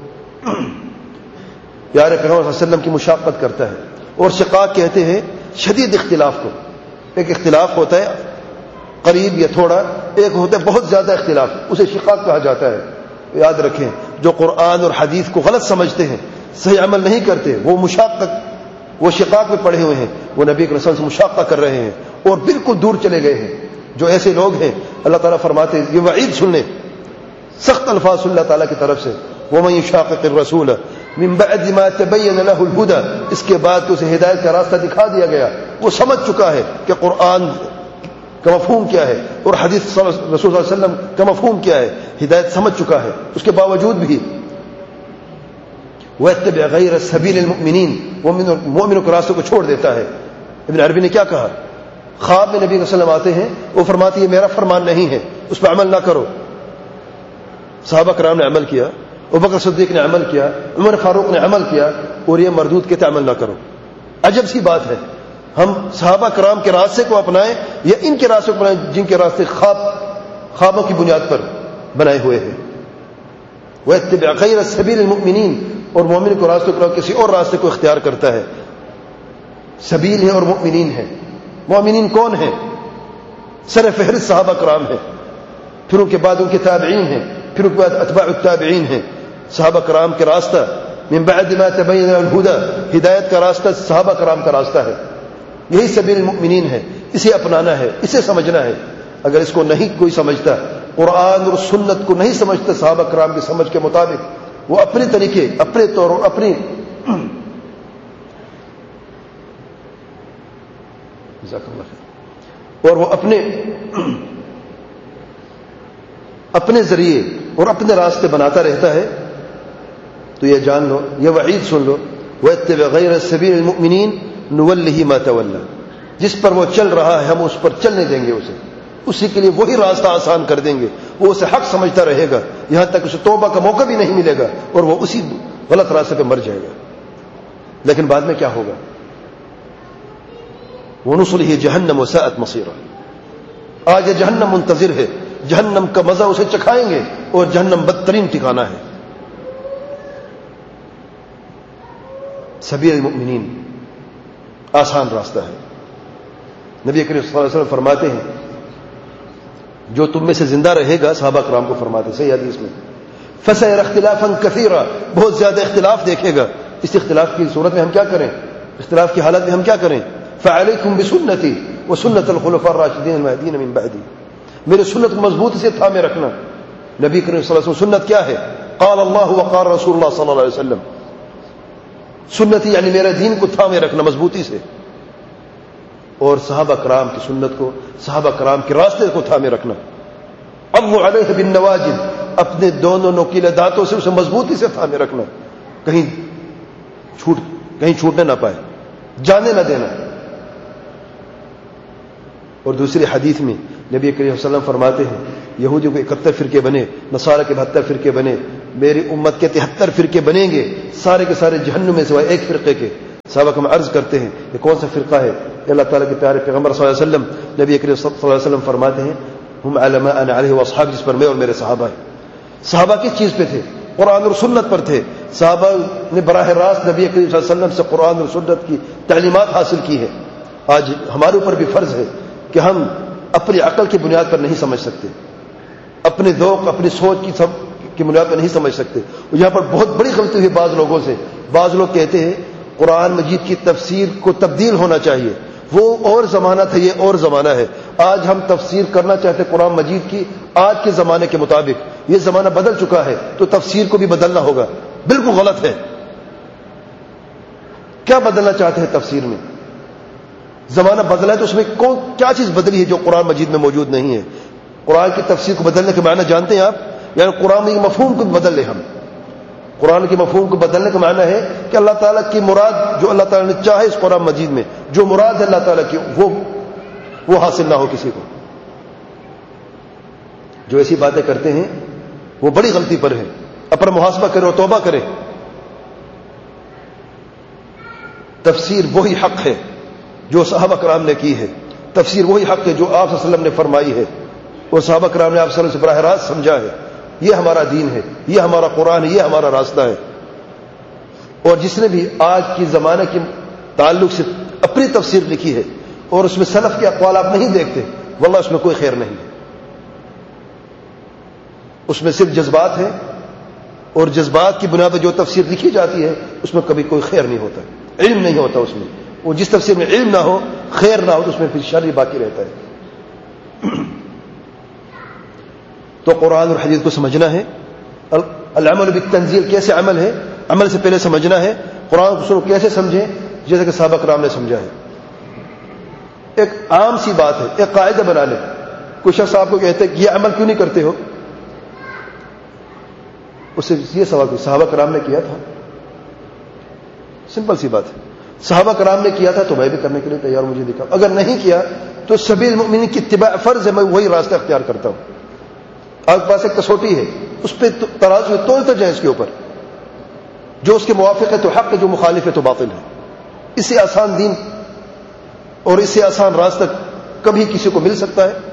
[SPEAKER 1] پیارے پیغمبر صلی اللہ علیہ وسلم کی مشاقت کرتا ہے، اور شقاق کہتے ہیں شدید اختلاف کو. ایک اختلاف ہوتا ہے قریب یا تھوڑا، ایک ہوتا ہے بہت زیادہ اختلاف، اسے شقاق کہا جاتا ہے. یاد رکھیں جو قرآن اور حدیث کو غلط سمجھتے ہیں، صحیح عمل نہیں کرتے، وہ مشاقت وہ شقاق میں پڑے ہوئے ہیں، وہ نبی کے رسول سے مشاقہ کر رہے ہیں اور بالکل دور چلے گئے ہیں. جو ایسے لوگ ہیں اللہ تعالیٰ فرماتے ہیں، یہ وعید سن لیں، سخت الفاظ اللہ تعالیٰ کی طرف سے، وَمَن يُشَاقِقِ الرَّسُولَ مِن بَعْدِ مَا تَبَيَّنَ لَهُ الْهُدَى. اس کے بعد تو اسے ہدایت کا راستہ دکھا دیا گیا، وہ سمجھ چکا ہے کہ قرآن کا مفہوم کیا ہے اور حدیث رسول صلی اللہ علیہ وسلم کا مفہوم کیا ہے، ہدایت سمجھ چکا ہے. اس کے باوجود بھی وَيَتَّبِعْ غَيْرَ سَبِيلِ الْمُؤْمِنِينَ، وہ مومنوں کے راستوں کو چھوڑ دیتا ہے. ابن عربی نے کیا کہا؟ خواب میں نبی صلی اللہ علیہ وسلم آتے ہیں، وہ فرماتے ہیں یہ میرا فرمان نہیں ہے، اس پہ عمل نہ کرو. صحابہ کرام نے عمل کیا، ابوبکر صدیق نے عمل کیا، عمر فاروق نے عمل کیا، اور یہ مردود کہتے عمل نہ کرو. عجب سی بات ہے، ہم صحابہ کرام کے راستے کو اپنائیں یا ان کے راستے کو اپنائیں جن کے راستے خواب خوابوں کی بنیاد پر بنائے ہوئے ہیں. وَيَتَّبِعْ غَيْرَ سَبِيلِ الْمُؤْمِنِينَ، اور مومن کو راستے کو کسی اور راستے کو اختیار کرتا ہے. سبیل ہے اور مؤمنین ہے. مومنین کون ہیں؟ سر فہرست صحابہ کرام ہیں، پھر ان کے بعد ان کے تابعین ہیں، پھر ان کے بعد اتباع التابعین ہیں. صحابہ کرام کے راستہ من بعد ما تبین الہدی، ہدایت کا راستہ صحابہ کرام کا راستہ ہے. یہی سبیل المؤمنین ہے، اسے اپنانا ہے، اسے سمجھنا ہے. اگر اس کو نہیں کوئی سمجھتا، قرآن اور سنت کو نہیں سمجھتا صحابہ کرام کی سمجھ کے مطابق، وہ اپنے طریقے، اپنے طور اور اپنی اور وہ اپنے اپنے ذریعے اور اپنے راستے بناتا رہتا ہے، تو یہ جان لو، یہ وعید سن لو، وَاتَّبِعْ غَيْرَ سَبِيلِ الْمُؤْمِنِينَ نُوَلِّهِ مَا تَوَلَّى. جس پر وہ چل رہا ہے ہم اس پر چلنے دیں گے، اسے اسی کے لیے وہی راستہ آسان کر دیں گے. وہ اسے حق سمجھتا رہے گا یہاں تک اسے توبہ کا موقع بھی نہیں ملے گا، اور وہ اسی غلط راستے پہ مر جائے گا. لیکن بعد میں کیا ہوگا؟ وَنُصْلِهِ جَهَنَّمَ وَسَاءَتْ مَصِيرًا. آج یہ جہنم منتظر ہے، جہنم کا مزہ اسے چکھائیں گے، اور جہنم بدترین ٹھکانہ ہے. سبیل المؤمنین آسان راستہ ہے. نبی کریم صلی اللہ علیہ وسلم فرماتے ہیں جو تم میں سے زندہ رہے گا، صحابہ کرام کو فرماتے ہیں صحیح حدیث میں، فَسَيَرَ اخْتِلَافًا كَثِيرًا، بہت زیادہ اختلاف دیکھے گا. اس اختلاف کی صورت میں ہم کیا کریں؟ اختلاف کی حالت میں ہم کیا کریں؟ فَعَلَيْكُمْ بِسُنَّتِي وَسُنَّةِ الْخُلَفَاءِ الرَّاشِدِينَ الْمَهْدِيِّينَ مِن بَعْدِي. میرے سنت کو مضبوط سے تھامے رکھنا. نبی کریم صلی اللہ علیہ وسلم سنت کیا ہے؟ قال اللہ وقال رسول اللہ صلی اللہ علیہ وسلم. سنت یعنی میرے دین کو تھامے رکھنا مضبوطی سے، اور صحابہ کرام کی سنت کو، صحابہ کرام کے راستے کو تھامے رکھنا. عضوا علیہ بالنواجذ، اپنے دونوں نوکیلے دانتوں سے اسے مضبوطی سے تھامے رکھنا، کہیں چھوٹ کہیں چھوٹنے نہ پائے، جانے نہ دینا. اور دوسری حدیث میں نبی کریم صلی اللہ علیہ وسلم فرماتے ہیں یہودیوں کو اکہتر فرقے بنے، نصارہ کے بہتر فرقے بنے، میری امت کے تہتر فرقے بنیں گے، سارے کے سارے جہنم میں سوائے ایک فرقے کے. صحابہ کو ہم عرض کرتے ہیں یہ کون سا فرقہ ہے؟ اللہ تعالیٰ کے پیارے پیغمبر صلی اللہ علیہ وسلم نبی کریم صلی اللہ علیہ وسلم فرماتے ہیں ہم علماء انا علیہ واصحاب، جس پر میں اور میرے صحابہ ہیں۔ صحابہ کس چیز پہ تھے؟ قرآن اور سنت پر تھے۔ صحابہ نے براہ راست نبی کریم صلی اللہ علیہ وسلم سے قرآن اور سنت کی تعلیمات حاصل کی ہے۔ آج ہمارے اوپر بھی فرض ہے کہ ہم اپنی عقل کی بنیاد پر نہیں سمجھ سکتے، اپنے ذوق اپنی سوچ کی سب کی بنیاد پر نہیں سمجھ سکتے۔ یہاں پر بہت بڑی غلطی ہوئی بعض لوگوں سے۔ بعض لوگ کہتے ہیں قرآن مجید کی تفسیر کو تبدیل ہونا چاہیے، وہ اور زمانہ تھا یہ اور زمانہ ہے۔ آج ہم تفسیر کرنا چاہتے قرآن مجید کی آج کے زمانے کے مطابق، یہ زمانہ بدل چکا ہے تو تفسیر کو بھی بدلنا ہوگا۔ بالکل غلط ہے۔ کیا بدلنا چاہتے ہیں تفسیر میں؟ زمانہ بدلا ہے تو اس میں کون کیا چیز بدلی ہے جو قرآن مجید میں موجود نہیں ہے؟ قرآن کی تفسیر کو بدلنے کے معنی جانتے ہیں آپ؟ یعنی قرآن کے مفہوم کو بدل لیں ہم۔ قرآن کے مفہوم کو بدلنے کا معنی ہے کہ اللہ تعالیٰ کی مراد جو اللہ تعالیٰ نے چاہے اس قرآن مجید میں جو مراد ہے اللہ تعالیٰ کی وہ وہ حاصل نہ ہو کسی کو۔ جو ایسی باتیں کرتے ہیں وہ بڑی غلطی پر ہے، اپنا محاسبہ کرے اور توبہ کرے۔ تفسیر وہی حق ہے جو صحابہ کرام نے کی ہے، تفسیر وہی حق ہے جو آپ صلی اللہ علیہ وسلم نے فرمائی ہے اور صحابہ کرام نے آپ صلی اللہ علیہ وسلم سے براہ راست سمجھا ہے۔ یہ ہمارا دین ہے، یہ ہمارا قرآن ہے، یہ ہمارا راستہ ہے۔ اور جس نے بھی آج کی زمانے کے تعلق سے اپنی تفسیر لکھی ہے اور اس میں سلف کے اقوال آپ نہیں دیکھتے، واللہ اس میں کوئی خیر نہیں ہے۔ اس میں صرف جذبات ہیں اور جذبات کی بنیاد پر جو تفسیر لکھی جاتی ہے اس میں کبھی کوئی خیر نہیں ہوتا، علم نہیں ہوتا اس میں۔ وہ جس تفسیر میں علم نہ ہو، خیر نہ ہو، تو اس میں پھر شر ہی باقی رہتا ہے۔ تو قرآن اور حدیث کو سمجھنا ہے۔ العمل بالتنزیل کیسے عمل ہے؟ عمل سے پہلے سمجھنا ہے۔ قرآن کو کیسے سمجھیں؟ جیسے کہ صحابہ کرام نے سمجھا ہے۔ ایک عام سی بات ہے، ایک قاعدہ بنا لیں۔ کوئی شخص آپ کو کہتے ہیں کہ یہ عمل کیوں نہیں کرتے ہو، اس سے یہ سوال کہ صحابہ کرام نے کیا تھا۔ سمپل سی بات ہے، صحابہ کرام نے کیا تھا تو میں بھی کرنے کے لیے تیار، مجھے دکھاؤ۔ اگر نہیں کیا تو سبیل المؤمنین کی اتباع فرض ہے، میں وہی راستہ اختیار کرتا ہوں۔ آپ کے پاس ایک کسوٹی ہے، اس پہ ترازو تولتے جائیں، اس کے اوپر جو اس کے موافق ہے تو حق ہے، جو مخالف ہے تو باطل ہے۔ اس سے آسان دین اور اس سے آسان راستہ کبھی کسی کو مل سکتا ہے؟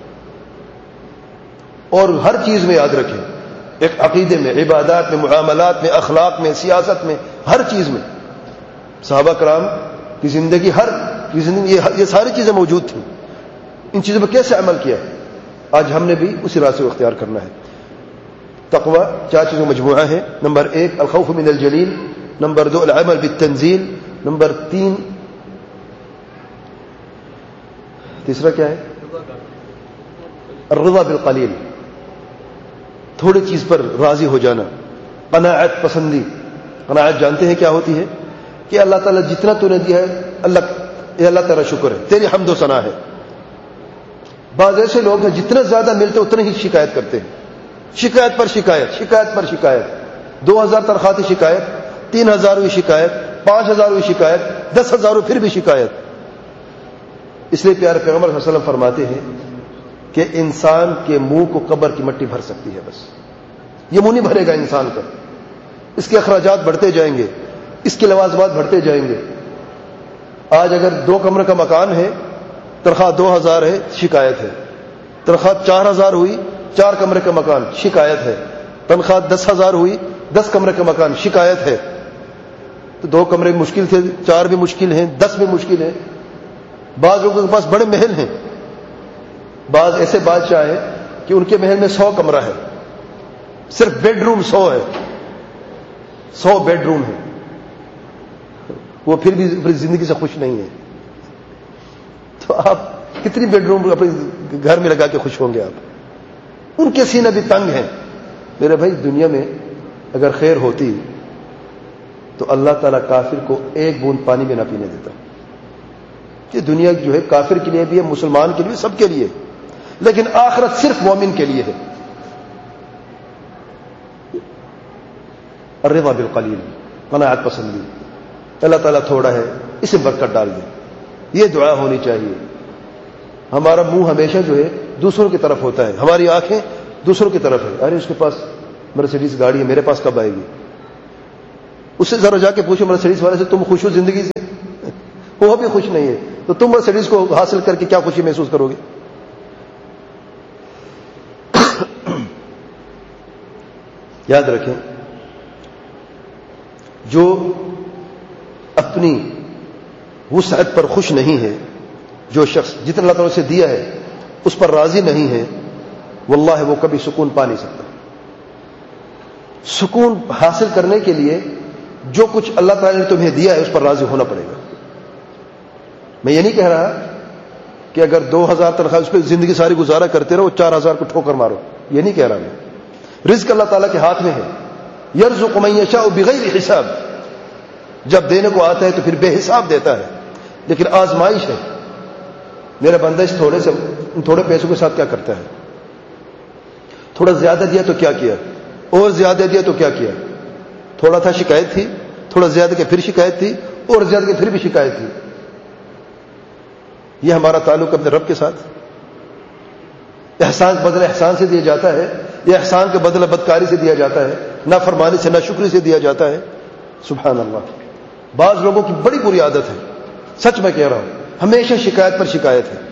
[SPEAKER 1] اور ہر چیز میں یاد رکھیں، ایک عقیدے میں، عبادات میں، معاملات میں، اخلاق میں، سیاست میں، ہر چیز میں صحابہ کرام کی زندگی ہر کی زندگی یہ ساری چیزیں موجود تھیں۔ ان چیزوں پر کیسے عمل کیا؟ آج ہم نے بھی اسی راستے کو اختیار کرنا ہے۔ تقوی چار چیزوں مجموعہ ہے۔ نمبر ایک الخوف من الجلیل، نمبر دو العمل بالتنزیل، نمبر تین تیسرا کیا ہے؟ الرضا بالقلیل، تھوڑی چیز پر راضی ہو جانا، قناعت پسندی۔ قناعت جانتے ہیں کیا ہوتی ہے؟ کہ اللہ تعالیٰ جتنا تو نے دیا ہے اللہ یہ اللہ تعالیٰ شکر ہے، تیری حمد و ثنا ہے۔ بعض ایسے لوگ ہیں جتنا زیادہ ملتے اتنے ہی شکایت کرتے ہیں، شکایت پر شکایت، شکایت پر شکایت۔ دو ہزار تنخواہ کی شکایت، تین ہزار ہوئی شکایت، پانچ ہزار ہوئی شکایت، دس ہزار ہوئی پھر بھی شکایت۔ اس لیے پیارے پیغمبر صلی اللہ علیہ وسلم فرماتے ہیں کہ انسان کے منہ کو قبر کی مٹی بھر سکتی ہے، بس یہ منہ نہیں بھرے گا انسان کا۔ اس کے اخراجات بڑھتے جائیں گے، اس کے لوازمات بڑھتے جائیں گے۔ آج اگر دو کمرے کا مکان ہے، تنخواہ دو ہزار ہے، شکایت ہے۔ تنخواہ چار ہزار ہوئی، چار کمرے کا مکان، شکایت ہے۔ تنخواہ دس ہزار ہوئی، دس کمرے کا مکان، شکایت ہے۔ تو دو کمرے مشکل تھے، چار بھی مشکل ہیں، دس بھی مشکل ہیں۔ بعض لوگوں کے پاس بڑے محل ہیں، بعض ایسے بادشاہ ہیں کہ ان کے محل میں سو کمرہ ہے، صرف بیڈ روم سو ہے، سو بیڈ روم ہے، وہ پھر بھی اپنی زندگی سے خوش نہیں ہے۔ تو آپ کتنی بیڈ روم اپنے گھر میں لگا کے خوش ہوں گے؟ آپ ان کے سینے بھی تنگ ہیں۔ میرے بھائی دنیا میں اگر خیر ہوتی تو اللہ تعالیٰ کافر کو ایک بوند پانی بھی نہ پینے دیتا۔ کہ دنیا جو ہے کافر کے لیے بھی ہے، مسلمان کے لیے، سب کے لیے، لیکن آخرت صرف مومن کے لیے ہے۔ الرضا بالقلیل، قناعت پسندی۔ اللہ تعالیٰ تھوڑا ہے، اسے برکت ڈال دے، یہ دعا ہونی چاہیے۔ ہمارا منہ ہمیشہ جو ہے دوسروں کی طرف ہوتا ہے، ہماری آنکھیں دوسروں کی طرف ہے۔ ارے اس کے پاس مرسیڈیز گاڑی ہے، میرے پاس کب آئے گی؟ اس سے ذرا جا کے پوچھو مرسیڈیز والے سے، تم خوش ہو زندگی سے؟ وہ بھی خوش نہیں ہے، تو تم مرسیڈیز کو حاصل کر کے کیا خوشی محسوس کرو گے؟ یاد رکھیں، جو اپنی وسعت پر خوش نہیں ہے، جو شخص جتنا اللہ تعالیٰ سے دیا ہے اس پر راضی نہیں ہے، واللہ وہ کبھی سکون پا نہیں سکتا۔ سکون حاصل کرنے کے لیے جو کچھ اللہ تعالیٰ نے تمہیں دیا ہے اس پر راضی ہونا پڑے گا۔ میں یہ نہیں کہہ رہا کہ اگر دو ہزار تنخواہ اس پہ زندگی ساری گزارا کرتے رہو، چار ہزار کو ٹھوکر مارو، یہ نہیں کہہ رہا میں۔ رزق اللہ تعالیٰ کے ہاتھ میں ہے، یرزق من یشاء بغیر حساب، جب دینے کو آتا ہے تو پھر بے حساب دیتا ہے، لیکن آزمائش ہے۔ میرا بندہ اس تھوڑے سے تھوڑے پیسوں کے ساتھ کیا کرتا ہے؟ تھوڑا زیادہ دیا تو کیا کیا، اور زیادہ دیا تو کیا کیا؟ تھوڑا تھا شکایت تھی، تھوڑا زیادہ کے پھر شکایت تھی، اور زیادہ کے پھر بھی شکایت تھی۔ یہ ہمارا تعلق اپنے رب کے ساتھ؟ احسان کے بدلے احسان سے دیا جاتا ہے، یا احسان کے بدلے بدکاری سے دیا جاتا ہے، نافرمانی سے ناشکری سے دیا جاتا ہے؟ سبحان اللہ۔ بعض لوگوں کی بڑی بری عادت ہے، سچ میں کہہ رہا ہوں، ہمیشہ شکایت پر شکایت ہے۔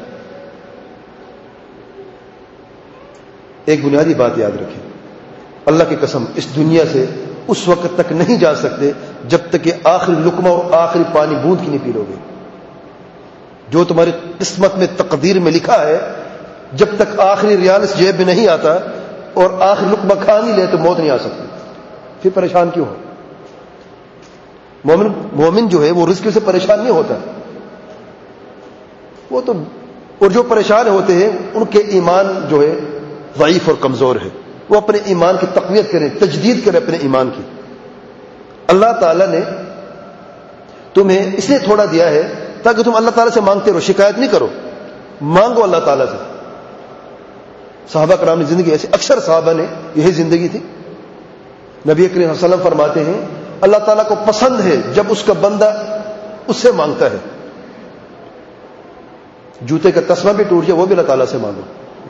[SPEAKER 1] ایک بنیادی بات یاد رکھیں، اللہ کی قسم اس دنیا سے اس وقت تک نہیں جا سکتے جب تک کہ آخری لقمہ اور آخری پانی بوند کی نہیں پی لو گے۔ جو تمہاری قسمت میں تقدیر میں لکھا ہے، جب تک آخری ریال اس جیب میں نہیں آتا اور آخری لقمہ کھا نہیں لے تو موت نہیں آ سکتی۔ پھر پریشان کیوں ہو؟ مومن مومن جو ہے وہ رزق سے پریشان نہیں ہوتا، وہ تو اور جو پریشان ہوتے ہیں ان کے ایمان جو ہے ضعیف اور کمزور ہے، وہ اپنے ایمان کی تقویت کریں، تجدید کریں اپنے ایمان کی۔ اللہ تعالیٰ نے تمہیں اس لیے تھوڑا دیا ہے تاکہ تم اللہ تعالیٰ سے مانگتے رہو، شکایت نہیں کرو، مانگو اللہ تعالیٰ سے۔ صحابہ کرام کی زندگی ایسی، اکثر صحابہ نے یہی زندگی تھی۔ نبی کریم صلی اللہ علیہ وسلم فرماتے ہیں اللہ تعالیٰ کو پسند ہے جب اس کا بندہ اس سے مانگتا ہے۔ جوتے کا تسمہ بھی ٹوٹ جائے وہ بھی اللہ تعالیٰ سے مانگو،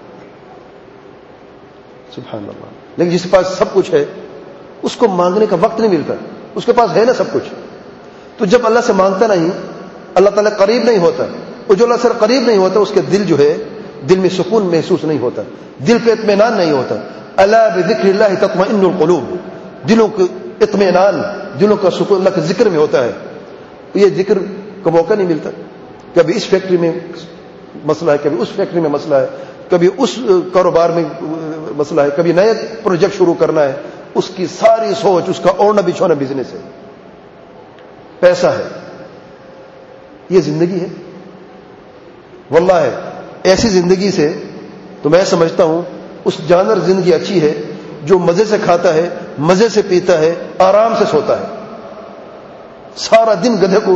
[SPEAKER 1] سبحان اللہ۔ لیکن جس کے پاس سب کچھ ہے اس کو مانگنے کا وقت نہیں ملتا، اس کے پاس ہے نا سب کچھ، تو جب اللہ سے مانگتا نہیں اللہ تعالیٰ قریب نہیں ہوتا، اور جو اللہ سے قریب نہیں ہوتا اس کے دل جو ہے دل میں سکون محسوس نہیں ہوتا، دل پہ اطمینان نہیں ہوتا۔ الا بذکر اللہ تطمئن القلوب، دلوں کا اطمینان، دلوں کا سکون اللہ کے ذکر میں ہوتا ہے۔ یہ ذکر کا موقع نہیں ملتا، کبھی اس فیکٹری میں مسئلہ ہے، کبھی اس فیکٹری میں مسئلہ ہے، کبھی اس کاروبار میں مسئلہ ہے، کبھی نئے پروجیکٹ شروع کرنا ہے، اس کی ساری سوچ، اس کا اوڑھنا بچھونا بزنس ہے، پیسہ ہے۔ یہ زندگی ہے؟ واللہ ہے ایسی زندگی سے تو میں سمجھتا ہوں اس جانور زندگی اچھی ہے جو مزے سے کھاتا ہے، مزے سے پیتا ہے، آرام سے سوتا ہے۔ سارا دن گدھے کو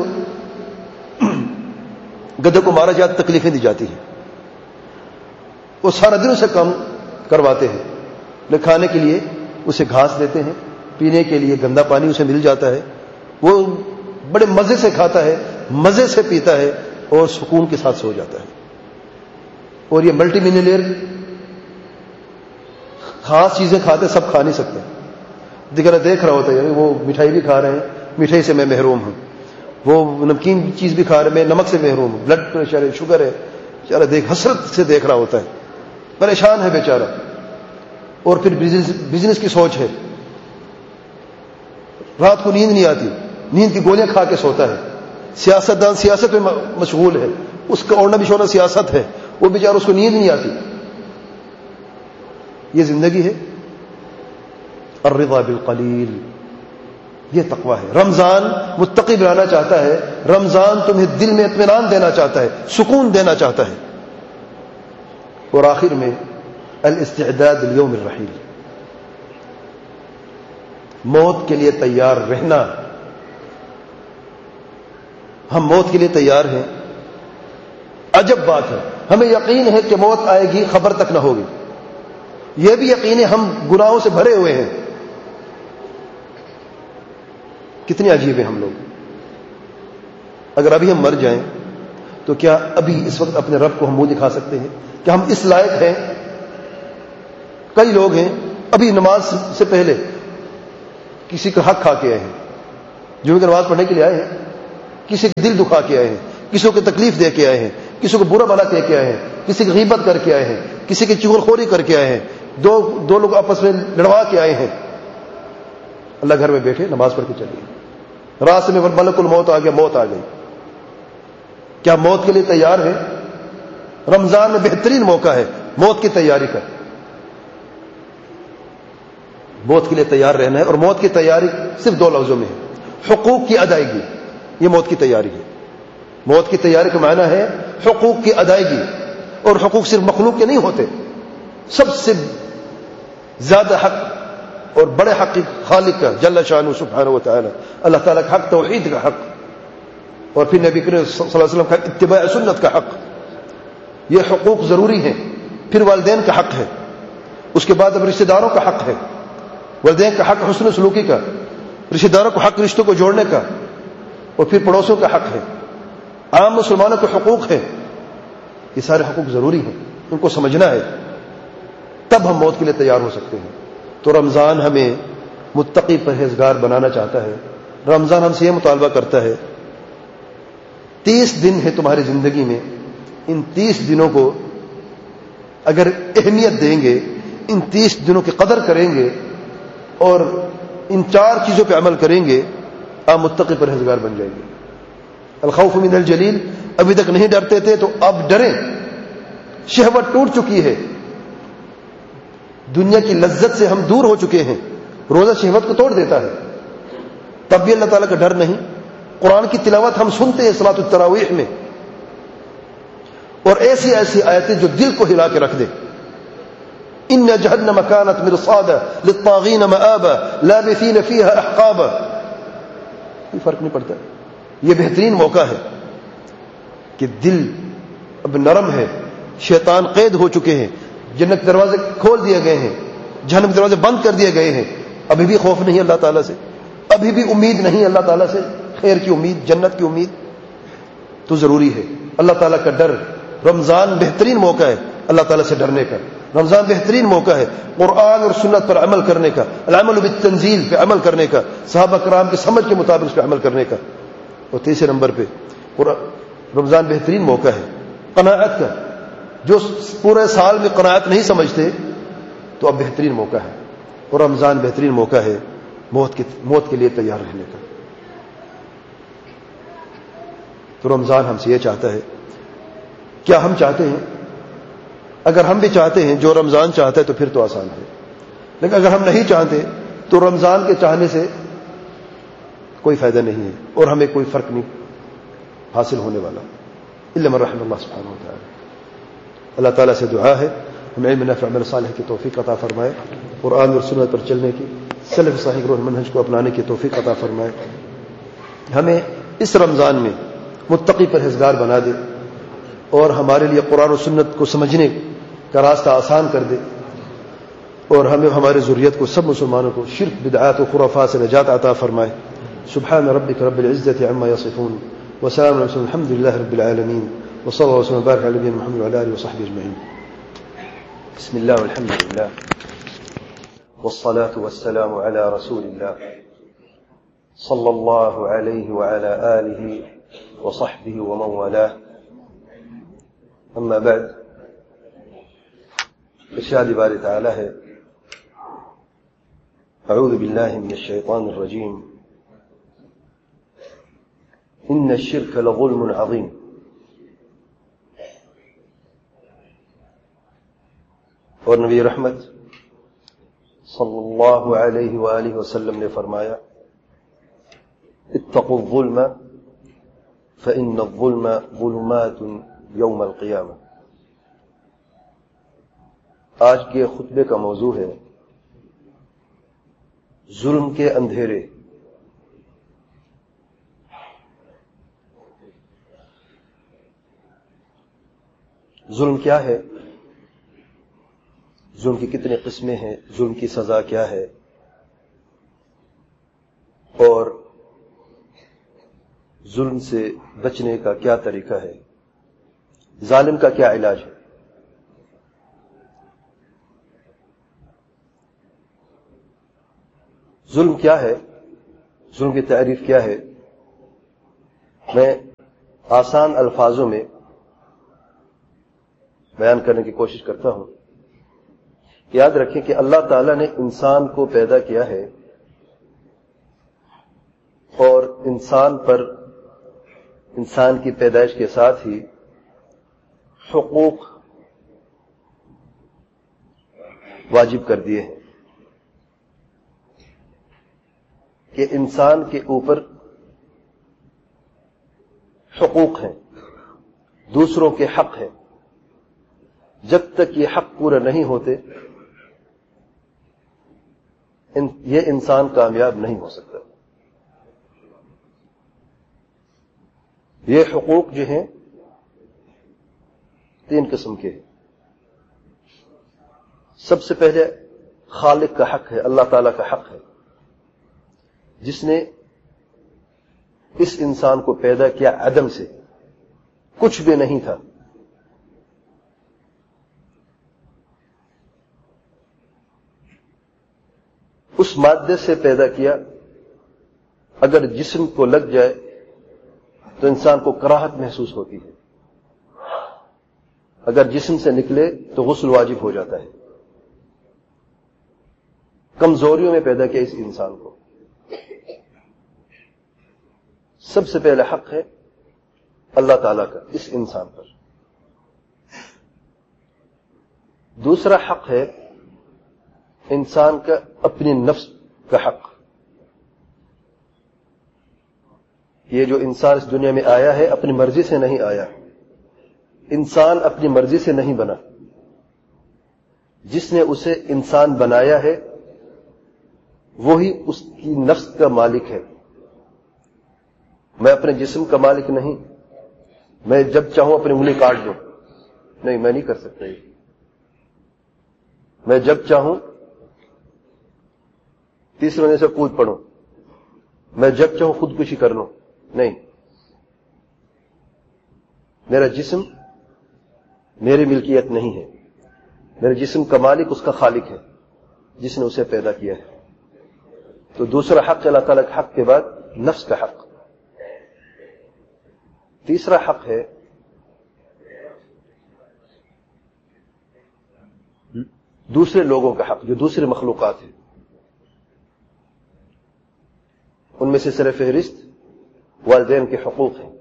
[SPEAKER 1] گدھے کو مارا جاتا، تکلیفیں دی جاتی ہیں، وہ سارا دن اسے کام کرواتے ہیں، کھانے کے لیے اسے گھاس دیتے ہیں، پینے کے لیے گندا پانی اسے مل جاتا ہے، وہ بڑے مزے سے کھاتا ہے، مزے سے پیتا ہے اور سکون کے ساتھ سو جاتا ہے۔ اور یہ ملٹی ملینئر خاص چیزیں کھاتے، سب کھا نہیں سکتے، دیگر دیکھ رہا ہوتا ہے وہ مٹھائی بھی کھا رہے ہیں، مٹھائی سے میں محروم ہوں، وہ نمکین چیز بھی کھا رہے ہیں، میں نمک سے محروم ہوں، بلڈ پریشر ہے، شوگر ہے، بیچارہ دیکھ حسرت سے دیکھ رہا ہوتا ہے، پریشان ہے بیچارہ۔ اور پھر بزنس بزنس کی سوچ ہے، رات کو نیند نہیں آتی، نیند کی گولیاں کھا کے سوتا ہے۔ سیاست دان سیاست میں مشغول ہے، اس کا اوڑھنا بچھونا سیاست ہے، وہ بیچارہ اس کو نیند نہیں آتی۔ یہ زندگی ہے؟ الرضا بالقلیل، یہ تقویٰ ہے۔ رمضان متقی بنانا چاہتا ہے، رمضان تمہیں دل میں اطمینان دینا چاہتا ہے، سکون دینا چاہتا ہے۔ اور آخر میں الاستعداد لیوم الرحیل، موت کے لیے تیار رہنا۔ ہم موت کے لیے تیار ہیں، عجب بات ہے، ہمیں یقین ہے کہ موت آئے گی، خبر تک نہ ہوگی، یہ بھی یقین ہے ہم گناہوں سے بھرے ہوئے ہیں۔ کتنے عجیب ہیں ہم لوگ۔ اگر ابھی ہم مر جائیں تو کیا ابھی اس وقت اپنے رب کو ہم منہ دکھا سکتے ہیں؟ کیا ہم اس لائق ہیں؟ کئی لوگ ہیں ابھی نماز سے پہلے کسی کا حق کھا کے آئے ہیں، جمعے کی نماز پڑھنے کے لیے آئے ہیں، کسی کا دل دکھا کے آئے ہیں، کسی کو تکلیف دے کے آئے ہیں، کسی کو برا بھلا کہہ کے آئے ہیں، کسی کی غیبت کر کے آئے ہیں، کسی کی چغلخوری کر کے آئے ہیں، دو دو لوگ آپس میں لڑوا کے آئے ہیں، اللہ گھر میں بیٹھے نماز پڑھ کے چلیے، راستے میں ملک الموت آ گیا، موت آ گئی، کیا موت کے لیے تیار ہے؟ رمضان میں بہترین موقع ہے موت کی تیاری کا، موت کے لیے تیار رہنا ہے، اور موت کی تیاری صرف دو لفظوں میں ہے، حقوق کی ادائیگی، یہ موت کی تیاری ہے۔ موت کی تیاری کا معنی ہے حقوق کی ادائیگی، اور حقوق صرف مخلوق کے نہیں ہوتے، سب سے زیادہ حق اور بڑے حق خالق کا جل شانہ سبحانہ و تعالی، اللہ تعالیٰ کا حق توحید کا حق، اور پھر نبی کریم صلی اللہ علیہ وسلم کا اتباع سنت کا حق، یہ حقوق ضروری ہیں۔ پھر والدین کا حق ہے، اس کے بعد اب رشتہ داروں کا حق ہے، والدین کا حق حسن سلوکی کا، رشتہ داروں کو حق رشتوں کو جوڑنے کا، اور پھر پڑوسیوں کا حق ہے، عام مسلمانوں کے حقوق ہیں، یہ سارے حقوق ضروری ہیں، ان کو سمجھنا ہے، تب ہم موت کے لیے تیار ہو سکتے ہیں۔ تو رمضان ہمیں متقی پرہیزگار بنانا چاہتا ہے، رمضان ہم سے یہ مطالبہ کرتا ہے، تیس دن ہے تمہاری زندگی میں، ان تیس دنوں کو اگر اہمیت دیں گے، ان تیس دنوں کی قدر کریں گے اور ان چار چیزوں پہ عمل کریں گے، آپ متقی پرہیزگار بن جائیں گے۔ الخوف من الجلیل، ابھی تک نہیں ڈرتے تھے تو اب ڈریں، شہوت ٹوٹ چکی ہے، دنیا کی لذت سے ہم دور ہو چکے ہیں، روزہ شہوت کو توڑ دیتا ہے، تب بھی اللہ تعالیٰ کا ڈر نہیں۔ قرآن کی تلاوت ہم سنتے ہیں صلاۃ التراویح میں، اور ایسی ایسی آیتیں جو دل کو ہلا کے رکھ دے، ان جہنم کانت مرصادا للطاغین مآبا لابثین فیہا احقابا، کوئی فرق نہیں پڑتا۔ یہ بہترین موقع ہے کہ دل اب نرم ہے، شیطان قید ہو چکے ہیں، جنت کے دروازے کھول دیے گئے ہیں، جہنم کے دروازے بند کر دیے گئے ہیں، ابھی بھی خوف نہیں اللہ تعالیٰ سے، ابھی بھی امید نہیں اللہ تعالیٰ سے، خیر کی امید، جنت کی امید، تو ضروری ہے اللہ تعالیٰ کا ڈر۔ رمضان بہترین موقع ہے اللہ تعالیٰ سے ڈرنے کا، رمضان بہترین موقع ہے قرآن اور سنت پر عمل کرنے کا، العمل بالتنزیل پہ عمل کرنے کا، صحابہ کرام کی سمجھ کے مطابق اس پہ عمل کرنے کا۔ اور تیسرے نمبر پہ رمضان بہترین موقع ہے قناعت کا، جو پورے سال میں قناعت نہیں سمجھتے تو اب بہترین موقع ہے، اور رمضان بہترین موقع ہے موت کے موت کے لیے تیار رہنے کا۔ تو رمضان ہم سے یہ چاہتا ہے، کیا ہم چاہتے ہیں؟ اگر ہم بھی چاہتے ہیں، جو رمضان چاہتا ہے تو پھر تو آسان ہے، لیکن اگر ہم نہیں چاہتے تو رمضان کے چاہنے سے کوئی فائدہ نہیں ہے، اور ہمیں کوئی فرق نہیں حاصل ہونے والا، الا من رحم اللہ سبحانہ و تعالی۔ اللہ تعالیٰ سے دعا ہے ہمیں علم نافع عمل صالح کی توفیق عطا فرمائے، قرآن اور سنت پر چلنے کی، سلف صالح اور منہج کو اپنانے کی توفیق عطا فرمائے، ہمیں اس رمضان میں متقی پرہیزگار بنا دے، اور ہمارے لیے قرآن و سنت کو سمجھنے کا راستہ آسان کر دے، اور ہمیں ہمارے ذریت کو، سب مسلمانوں کو شرک بدعات و خرافات سے نجات عطا فرمائے۔ سبحان ربک رب العزة عما يصفون وسلام علی المرسلین الحمد للہ رب العالمین وصلی اللہ وسلم وبارک علی نبینا محمد وعلی آلہ وصحبہ اجمعین۔ بسم اللہ والحمد للہ والصلاة والسلام علی رسول اللہ صلی اللہ علیہ وعلی آلہ وصحبہ ومن والاه، اما بعد۔ ارشاد باری تعالی ہے، اعوذ باللہ من الشیطان الرجیم، ان الشرک لظلم عظیم۔ اور نبی رحمت صلی اللہ علیہ وآلہ وسلم نے فرمایا، اتقوا الظلم فإن الظلم ظلمات یوم القیامہ۔ آج کے خطبے کا موضوع ہے ظلم کے اندھیرے۔ ظلم کیا ہے؟ ظلم کی کتنی قسمیں ہیں؟ ظلم کی سزا کیا ہے؟ اور ظلم سے بچنے کا کیا طریقہ ہے؟ ظالم کا کیا علاج ہے؟ ظلم کیا ہے؟ ظلم کی تعریف کیا ہے؟ میں آسان الفاظوں میں بیان کرنے کی کوشش کرتا ہوں. یاد رکھیں کہ اللہ تعالیٰ نے انسان کو پیدا کیا ہے اور انسان پر انسان کی پیدائش کے ساتھ ہی حقوق واجب کر دیے ہیں کہ انسان کے اوپر حقوق ہیں، دوسروں کے حق ہیں. جب تک یہ حق پورے نہیں ہوتے یہ انسان کامیاب نہیں ہو سکتا. یہ حقوق جو ہیں تین قسم کے ہیں. سب سے پہلے خالق کا حق ہے، اللہ تعالیٰ کا حق ہے، جس نے اس انسان کو پیدا کیا عدم سے، کچھ بھی نہیں تھا. اس مادے سے پیدا کیا. اگر جسم کو لگ جائے تو انسان کو کراہت محسوس ہوتی ہے، اگر جسم سے نکلے تو غسل واجب ہو جاتا ہے. کمزوریوں میں پیدا کیا اس انسان کو. سب سے پہلا حق ہے اللہ تعالیٰ کا اس انسان پر. دوسرا حق ہے انسان کا اپنی نفس کا حق. یہ جو انسان اس دنیا میں آیا ہے اپنی مرضی سے نہیں آیا. انسان اپنی مرضی سے نہیں بنا. جس نے اسے انسان بنایا ہے وہی اس کی نفس کا مالک ہے. میں اپنے جسم کا مالک نہیں. میں جب چاہوں اپنی انگلی کاٹ دوں، نہیں، میں نہیں کر سکتا. یہ میں جب چاہوں تیسرے مہینے سے کود پڑوں، میں جب چاہوں خودکشی کر لوں، نہیں. میرا جسم میری ملکیت نہیں ہے. میرے جسم کا مالک اس کا خالق ہے جس نے اسے پیدا کیا ہے. تو دوسرا حق اللہ تعالیٰ کے حق کے بعد نفس کا حق. تیسرا حق ہے دوسرے لوگوں کا حق، جو دوسرے مخلوقات ہیں. ان میں سے سر فہرست والدین کے حقوق ہیں.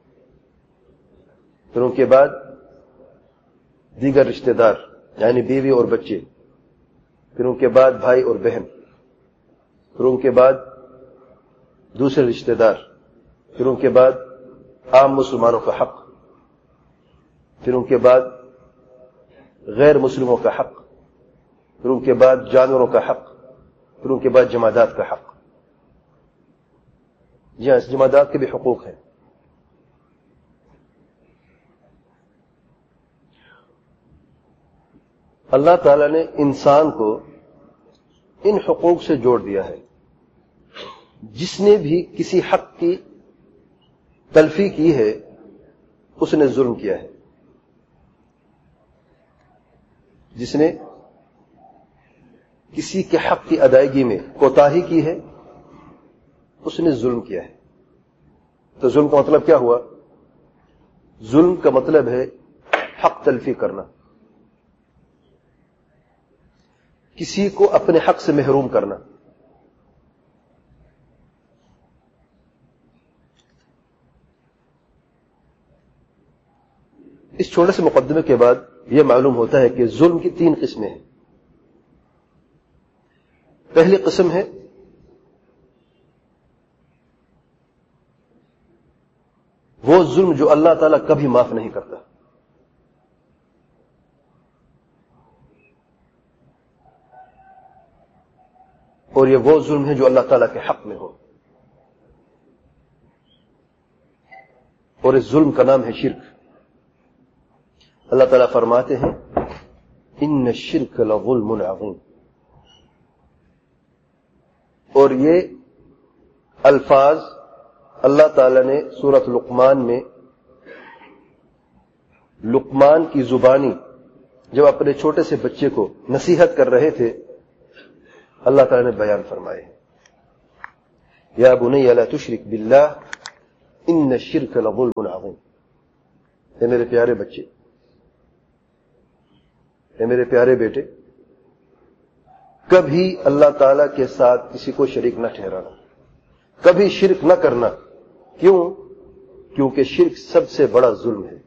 [SPEAKER 1] پھر ان کے بعد دیگر رشتہ دار یعنی بیوی اور بچے. پھر ان کے بعد بھائی اور بہن. پھر ان کے بعد دوسرے رشتہ دار. پھر ان کے بعد عام مسلمانوں کا حق. پھر ان کے بعد غیر مسلموں کا حق. پھر ان کے بعد جانوروں کا حق. پھر ان کے بعد جمادات کا حق. جی ہاں، اس جمادات کے بھی حقوق ہیں. اللہ تعالیٰ نے انسان کو ان حقوق سے جوڑ دیا ہے. جس نے بھی کسی حق کی تلفی کی ہے اس نے ظلم کیا ہے. جس نے کسی کے حق کی ادائیگی میں کوتاہی کی ہے اس نے ظلم کیا ہے. تو ظلم کا مطلب کیا ہوا؟ ظلم کا مطلب ہے حق تلفی کرنا، کسی کو اپنے حق سے محروم کرنا. اس چھوٹے سے مقدمے کے بعد یہ معلوم ہوتا ہے کہ ظلم کی تین قسمیں ہیں. پہلی قسم ہے وہ ظلم جو اللہ تعالیٰ کبھی معاف نہیں کرتا. اور یہ وہ ظلم ہے جو اللہ تعالیٰ کے حق میں ہو. اور اس ظلم کا نام ہے شرک. اللہ تعالیٰ فرماتے ہیں ان الشرک لظلم عظیم. اور یہ الفاظ اللہ تعالیٰ نے سورۃ لقمان میں لقمان کی زبانی جب اپنے چھوٹے سے بچے کو نصیحت کر رہے تھے اللہ تعالیٰ نے بیان فرمائے. یا بنی لا تشرک باللہ ان الشرک لظلم عظیم. اے میرے پیارے بچے، اے میرے پیارے بیٹے، کبھی اللہ تعالی کے ساتھ کسی کو شریک نہ ٹھہرانا، کبھی شرک نہ کرنا. کیوں؟ کیونکہ شرک سب سے بڑا ظلم ہے.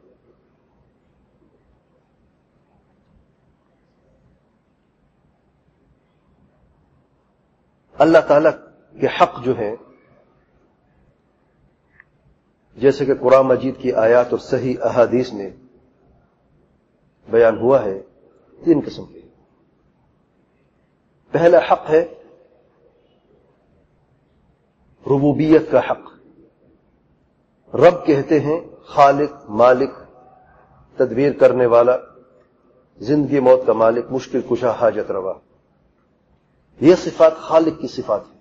[SPEAKER 1] اللہ تعالی کے حق جو ہیں، جیسے کہ قرآن مجید کی آیات اور صحیح احادیث میں بیان ہوا ہے، تین قسم کے. پہلا حق ہے ربوبیت کا حق. رب کہتے ہیں خالق، مالک، تدبیر کرنے والا، زندگی موت کا مالک، مشکل کشا، حاجت روا. یہ صفات خالق کی صفات ہے.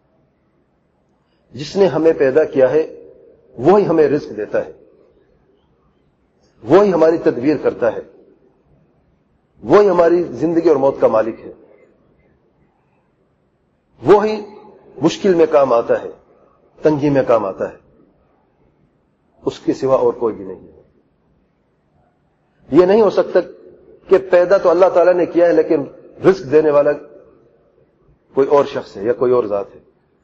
[SPEAKER 1] جس نے ہمیں پیدا کیا ہے وہی ہمیں رزق دیتا ہے، وہی ہماری تدبیر کرتا ہے، وہی ہماری زندگی اور موت کا مالک ہے، وہی مشکل میں کام آتا ہے، تنگی میں کام آتا ہے. اس کے سوا اور کوئی بھی نہیں ہے. یہ نہیں ہو سکتا کہ پیدا تو اللہ تعالیٰ نے کیا ہے لیکن رزق دینے والا کوئی اور شخص ہے یا کوئی اور ذات ہے.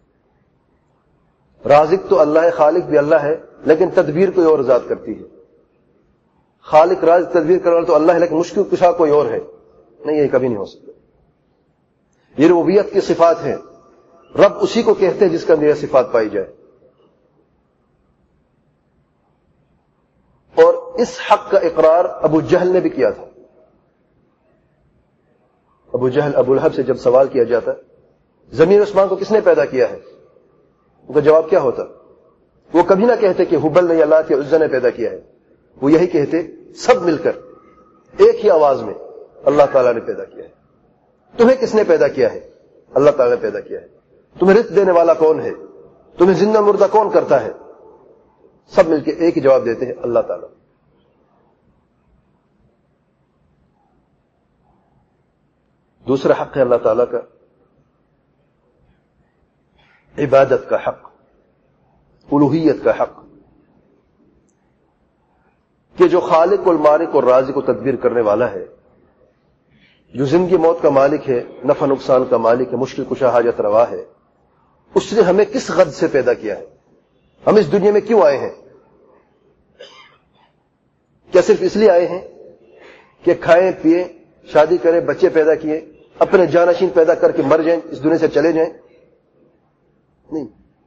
[SPEAKER 1] رازق تو اللہ ہے، خالق بھی اللہ ہے، لیکن تدبیر کوئی اور ذات کرتی ہے. خالق رازق تدبیر کرنے والا تو اللہ ہے لیکن مشکل کشا کوئی اور ہے. نہیں، یہ کبھی نہیں ہو سکتا. یہ ربوبیت کی صفات ہیں. رب اسی کو کہتے ہیں جس کے اندر یہ صفات پائی جائے. اور اس حق کا اقرار ابو جہل نے بھی کیا تھا. ابو جہل ابو لہب سے جب سوال کیا جاتا زمین عثمان کو کس نے پیدا کیا ہے، ان کا جواب کیا ہوتا؟ وہ کبھی نہ کہتے کہ حبل نے یا لات یا عزا نے پیدا کیا ہے. وہ یہی کہتے سب مل کر ایک ہی آواز میں اللہ تعالیٰ نے پیدا کیا ہے. تمہیں کس نے پیدا کیا ہے؟ اللہ تعالیٰ نے پیدا کیا ہے. تمہیں رزق دینے والا کون ہے؟ تمہیں زندہ مردہ کون کرتا ہے؟ سب مل کے ایک ہی جواب دیتے ہیں، اللہ تعالیٰ. دوسرا حق ہے اللہ تعالیٰ کا عبادت کا حق، الوہیت کا حق، کہ جو خالق المالک اور رازق کو تدبیر کرنے والا ہے، جو زندگی موت کا مالک ہے، نفع نقصان کا مالک ہے، مشکل کشا حاجت روا ہے، اس نے ہمیں کس غرض سے پیدا کیا ہے؟ ہم اس دنیا میں کیوں آئے ہیں؟ کیا صرف اس لیے آئے ہیں کہ کھائیں پیئیں، شادی کریں، بچے پیدا کیے، اپنے جانشین پیدا کر کے مر جائیں، اس دنیا سے چلے جائیں؟ نہیں.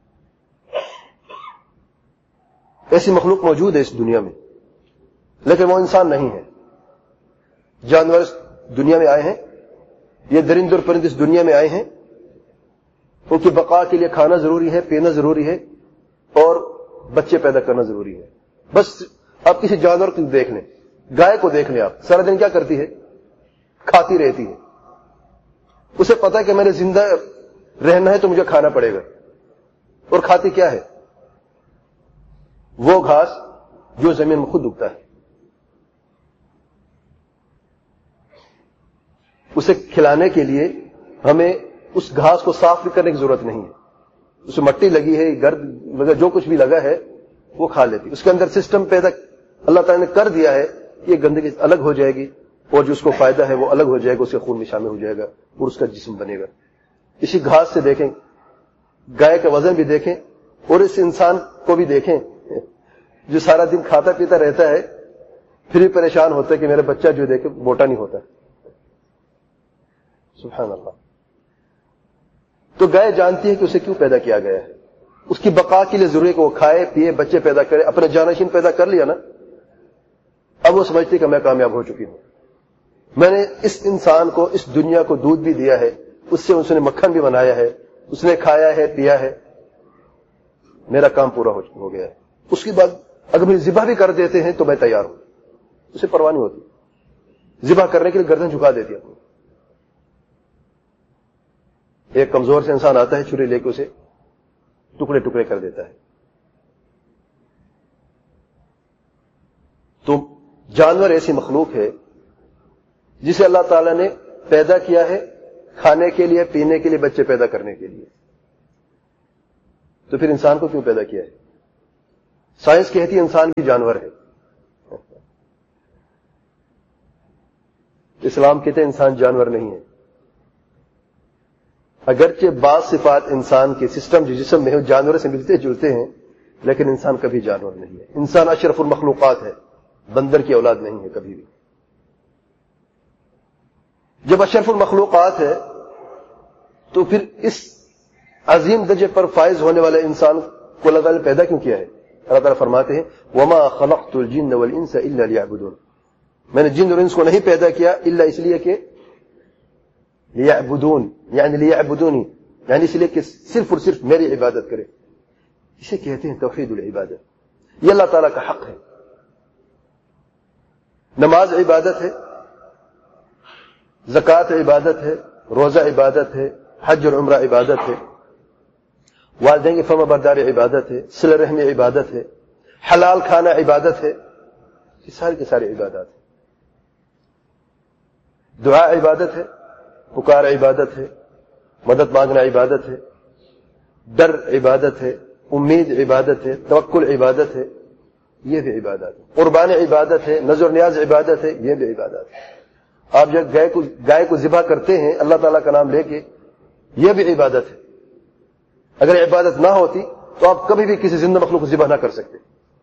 [SPEAKER 1] ایسی مخلوق موجود ہے اس دنیا میں، لیکن وہ انسان نہیں ہے. جانور اس دنیا میں آئے ہیں، یہ درند اور پرند اس دنیا میں آئے ہیں. ان کی بقا کے لیے کھانا ضروری ہے، پینا ضروری ہے، اور بچے پیدا کرنا ضروری ہے. بس آپ کسی جانور کو دیکھ لیں، گائے کو دیکھ لیں، آپ سارا دن کیا کرتی ہے؟ کھاتی رہتی ہے. اسے پتا ہے کہ میں نے زندہ رہنا ہے تو مجھے کھانا پڑے گا. اور کھاتی کیا ہے؟ وہ گھاس جو زمین میں خود اگتا ہے. اسے کھلانے کے لیے ہمیں اس گھاس کو صاف بھی کرنے کی ضرورت نہیں ہے. اسے مٹی لگی ہے، گرد جو کچھ بھی لگا ہے وہ کھا لیتی. اس کے اندر سسٹم پیدا اللہ تعالیٰ نے کر دیا ہے، یہ گندگی الگ ہو جائے گی اور جو اس کو فائدہ ہے وہ الگ ہو جائے گا، اس کے خون میں شامل ہو جائے گا اور اس کا جسم بنے گا. اسی گھاس سے دیکھیں، گائے کا وزن بھی دیکھیں اور اس انسان کو بھی دیکھیں جو سارا دن کھاتا پیتا رہتا ہے، پھر بھی پریشان ہوتا ہے کہ میرا بچہ جو دیکھے موٹا نہیں ہوتا. سبحان اللہ. تو گائے جانتی ہے کہ اسے کیوں پیدا کیا گیا ہے. اس کی بقا کے لیے ضروری ہے کہ وہ کھائے پیے، بچے پیدا کرے. اپنے جانشین پیدا کر لیا نا، اب وہ سمجھتی کہ میں کامیاب ہو چکی ہوں. میں نے اس انسان کو اس دنیا کو دودھ بھی دیا ہے، اس سے اس نے مکھن بھی بنایا ہے، اس نے کھایا ہے پیا ہے، میرا کام پورا ہو گیا ہے. اس کے بعد اگر مجھے ذبح بھی کر دیتے ہیں تو میں تیار ہوں. اسے پرواہ نہیں ہوتی. ذبح کرنے کے لیے گردن جھکا دیتی ہے. ایک کمزور سے انسان آتا ہے، چھری لے کے اسے ٹکڑے ٹکڑے کر دیتا ہے. تو جانور ایسی مخلوق ہے جسے اللہ تعالیٰ نے پیدا کیا ہے کھانے کے لیے، پینے کے لیے، بچے پیدا کرنے کے لیے. تو پھر انسان کو کیوں پیدا کیا ہے؟ سائنس کہتی ہے انسان بھی جانور ہے، اسلام کہتے ہیں انسان جانور نہیں ہے. اگرچہ بعض صفات انسان کے سسٹم جو جسم میں ہے جانوروں سے ملتے جلتے ہیں، لیکن انسان کبھی جانور نہیں ہے. انسان اشرف المخلوقات ہے، بندر کی اولاد نہیں ہے کبھی بھی. جب اشرف المخلوقات ہے تو پھر اس عظیم درجے پر فائز ہونے والے انسان کو اللہ تعالیٰ نے پیدا کیوں کیا ہے؟ اللہ تعالیٰ فرماتے ہیں وَمَا خَلَقْتُ الْجِنَّ وَالْإِنسَ إِلَّا لِيَعْبُدُونَ، میں نے جن اور انس کو نہیں پیدا کیا الا اس لیے کہ لیعبدون، یعنی لیعبدونی، یعنی اس لیے کہ صرف اور صرف میری عبادت کرے. اسے کہتے ہیں توحید العبادت. یہ اللہ تعالیٰ کا حق ہے. نماز عبادت ہے، زکوٰۃ عبادت ہے، روزہ عبادت ہے، حج اور عمرہ عبادت ہے، والدین کی فرما برداری عبادت ہے، صلہ رحمی عبادت ہے، حلال کھانا عبادت ہے. یہ ساری کی ساری عبادات ہے. دعا عبادت ہے، پکار عبادت ہے، مدد مانگنا عبادت ہے، ڈر عبادت ہے، امید عبادت ہے، توکل عبادت ہے، یہ بھی عبادت ہے. قربان عبادت ہے، نذر نیاز عبادت ہے، یہ بھی عبادت ہے. آپ جب گائے کو گائے کو ذبح کرتے ہیں اللہ تعالیٰ کا نام لے کے، یہ بھی عبادت ہے. اگر عبادت نہ ہوتی تو آپ کبھی بھی کسی زندہ مخلوق کو ذبح نہ کر سکتے.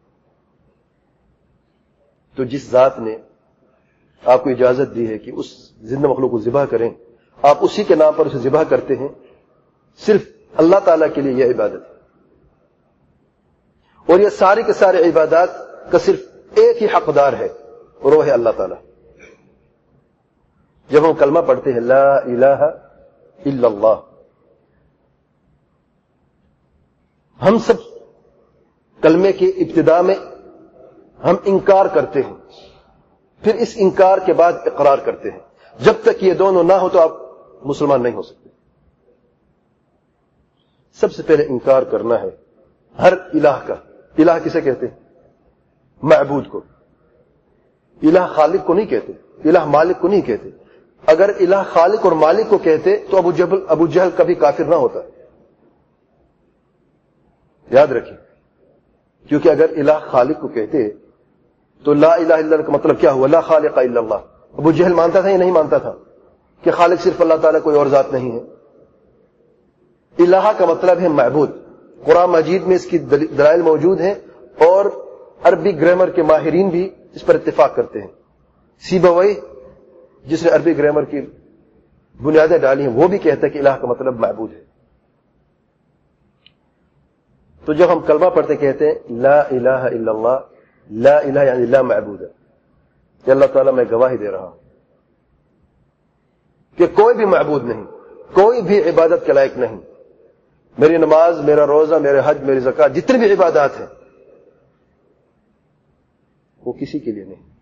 [SPEAKER 1] تو جس ذات نے آپ کو اجازت دی ہے کہ اس زندہ مخلوق کو ذبح کریں، آپ اسی کے نام پر اسے ذبح کرتے ہیں، صرف اللہ تعالیٰ کے لیے یہ عبادت ہے. اور یہ ساری کے سارے عبادات کا صرف ایک ہی حقدار ہے اور وہ ہے اللہ تعالیٰ. جب ہم کلمہ پڑھتے ہیں لا الہ الا اللہ، ہم سب کلمے کی ابتدا میں ہم انکار کرتے ہیں، پھر اس انکار کے بعد اقرار کرتے ہیں. جب تک یہ دونوں نہ ہو تو آپ مسلمان نہیں ہو سکتے. سب سے پہلے انکار کرنا ہے ہر الہ کا. الہ کسے کہتے ہیں؟ معبود کو. الہ خالق کو نہیں کہتے، الہ مالک کو نہیں کہتے. اگر الہ خالق اور مالک کو کہتے تو ابو جہل ابو جہل کبھی کافر نہ ہوتا. یاد رکھیں، کیونکہ اگر الہ خالق کو کہتے تو لا الہ الا اللہ کا مطلب کیا ہوا؟ لا خالق الا اللہ. ابو جہل مانتا تھا یا نہیں مانتا تھا کہ خالق صرف اللہ تعالیٰ، کوئی اور ذات نہیں ہے؟ الہ کا مطلب ہے معبود. قرآن مجید میں اس کی دلائل موجود ہیں اور عربی گرامر کے ماہرین بھی اس پر اتفاق کرتے ہیں. سیبوی جس نے عربی گرامر کی بنیادیں ڈالی ہیں وہ بھی کہتا ہے کہ الہ کا مطلب معبود ہے. تو جب ہم کلمہ پڑھتے کہتے ہیں لا الہ الا اللہ، لا الہ یعنی لا معبود ہے، کہ اللہ تعالیٰ میں گواہی دے رہا ہوں کہ کوئی بھی معبود نہیں، کوئی بھی عبادت کے لائق نہیں. میری نماز، میرا روزہ، میرے حج، میری زکوٰۃ، جتنی بھی عبادات ہیں وہ کسی کے لیے نہیں.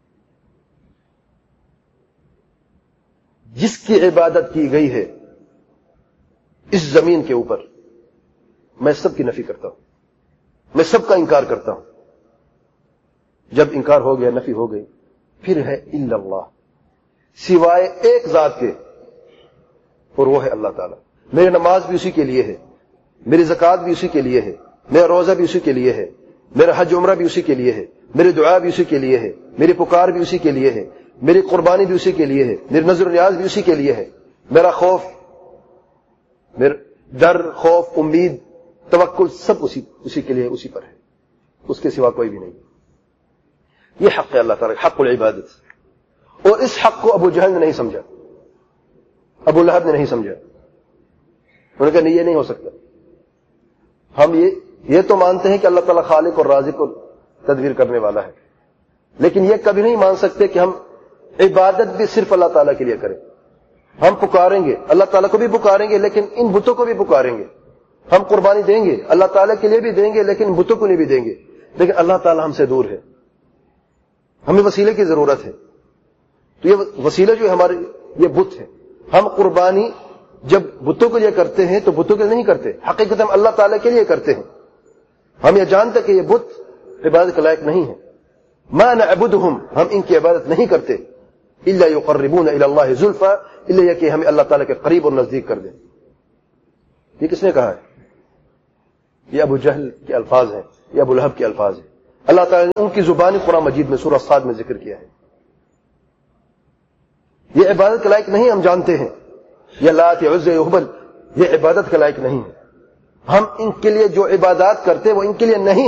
[SPEAKER 1] جس کی عبادت کی گئی ہے اس زمین کے اوپر، میں سب کی نفی کرتا ہوں، میں سب کا انکار کرتا ہوں. جب انکار ہو گیا، نفی ہو گئی، پھر ہے الا اللہ، سوائے ایک ذات کے، اور وہ ہے اللہ تعالیٰ. میری نماز بھی اسی کے لیے ہے، میری زکوٰۃ بھی اسی کے لیے ہے، میرا روزہ بھی اسی کے لیے ہے، میرا حج عمرہ بھی اسی کے لیے ہے، میری دعا بھی اسی کے لیے ہے، میری پکار بھی اسی کے لیے ہے، میری قربانی بھی اسی کے لیے ہے، میری نذر و نیاز بھی اسی کے لیے ہے، میرا خوف، میرا ڈر، خوف، امید، توکل سب اسی اسی کے لیے، اسی پر ہے، اس کے سوا کوئی بھی نہیں. یہ حق ہے اللہ تعالیٰ، حق العبادت. اور اس حق کو ابو جہل نے نہیں سمجھا، ابو لہب نے نہیں سمجھا. انہوں نے کہا نہیں، یہ نہیں ہو سکتا. ہم یہ یہ تو مانتے ہیں کہ اللہ تعالیٰ خالق اور رازق اور تدبیر کرنے والا ہے، لیکن یہ کبھی نہیں مان سکتے کہ ہم عبادت بھی صرف اللہ تعالیٰ کے لیے کریں. ہم پکاریں گے، اللہ تعالیٰ کو بھی پکاریں گے، لیکن ان بتوں کو بھی پکاریں گے. ہم قربانی دیں گے، اللہ تعالیٰ کے لیے بھی دیں گے، لیکن بتوں کو نہیں بھی دیں گے. لیکن اللہ تعالیٰ ہم سے دور ہے، ہمیں وسیلے کی ضرورت ہے. تو یہ وسیلہ جو ہے ہمارے، یہ بت ہے. ہم قربانی جب بتوں کے لیے کرتے ہیں تو بتوں کے لیے نہیں کرتے، حقیقت ہم اللہ تعالیٰ کے لیے کرتے ہیں. ہم یہ جانتے کہ یہ بت عبادت کے لائق نہیں ہے. ما نعبدہم، ہم ان کی عبادت نہیں کرتے، الا یقربون الی اللہ زلفی، الا یہ کہ ہمیں اللہ تعالیٰ کے قریب اور نزدیک کر دیں. یہ کس نے کہا ہے؟ یہ ابو جہل کے الفاظ ہیں، یہ ابو لہب کے الفاظ ہیں. اللہ تعالیٰ نے ان کی زبان قرآن مجید میں سورہ صاد میں ذکر کیا ہے. یہ عبادت کے لائق نہیں، ہم جانتے ہیں. یہ لات، عزا، ہبل، یہ عبادت کے لائق نہیں ہے. ہم ان کے لیے جو عبادات کرتے ہیں وہ ان کے لیے نہیں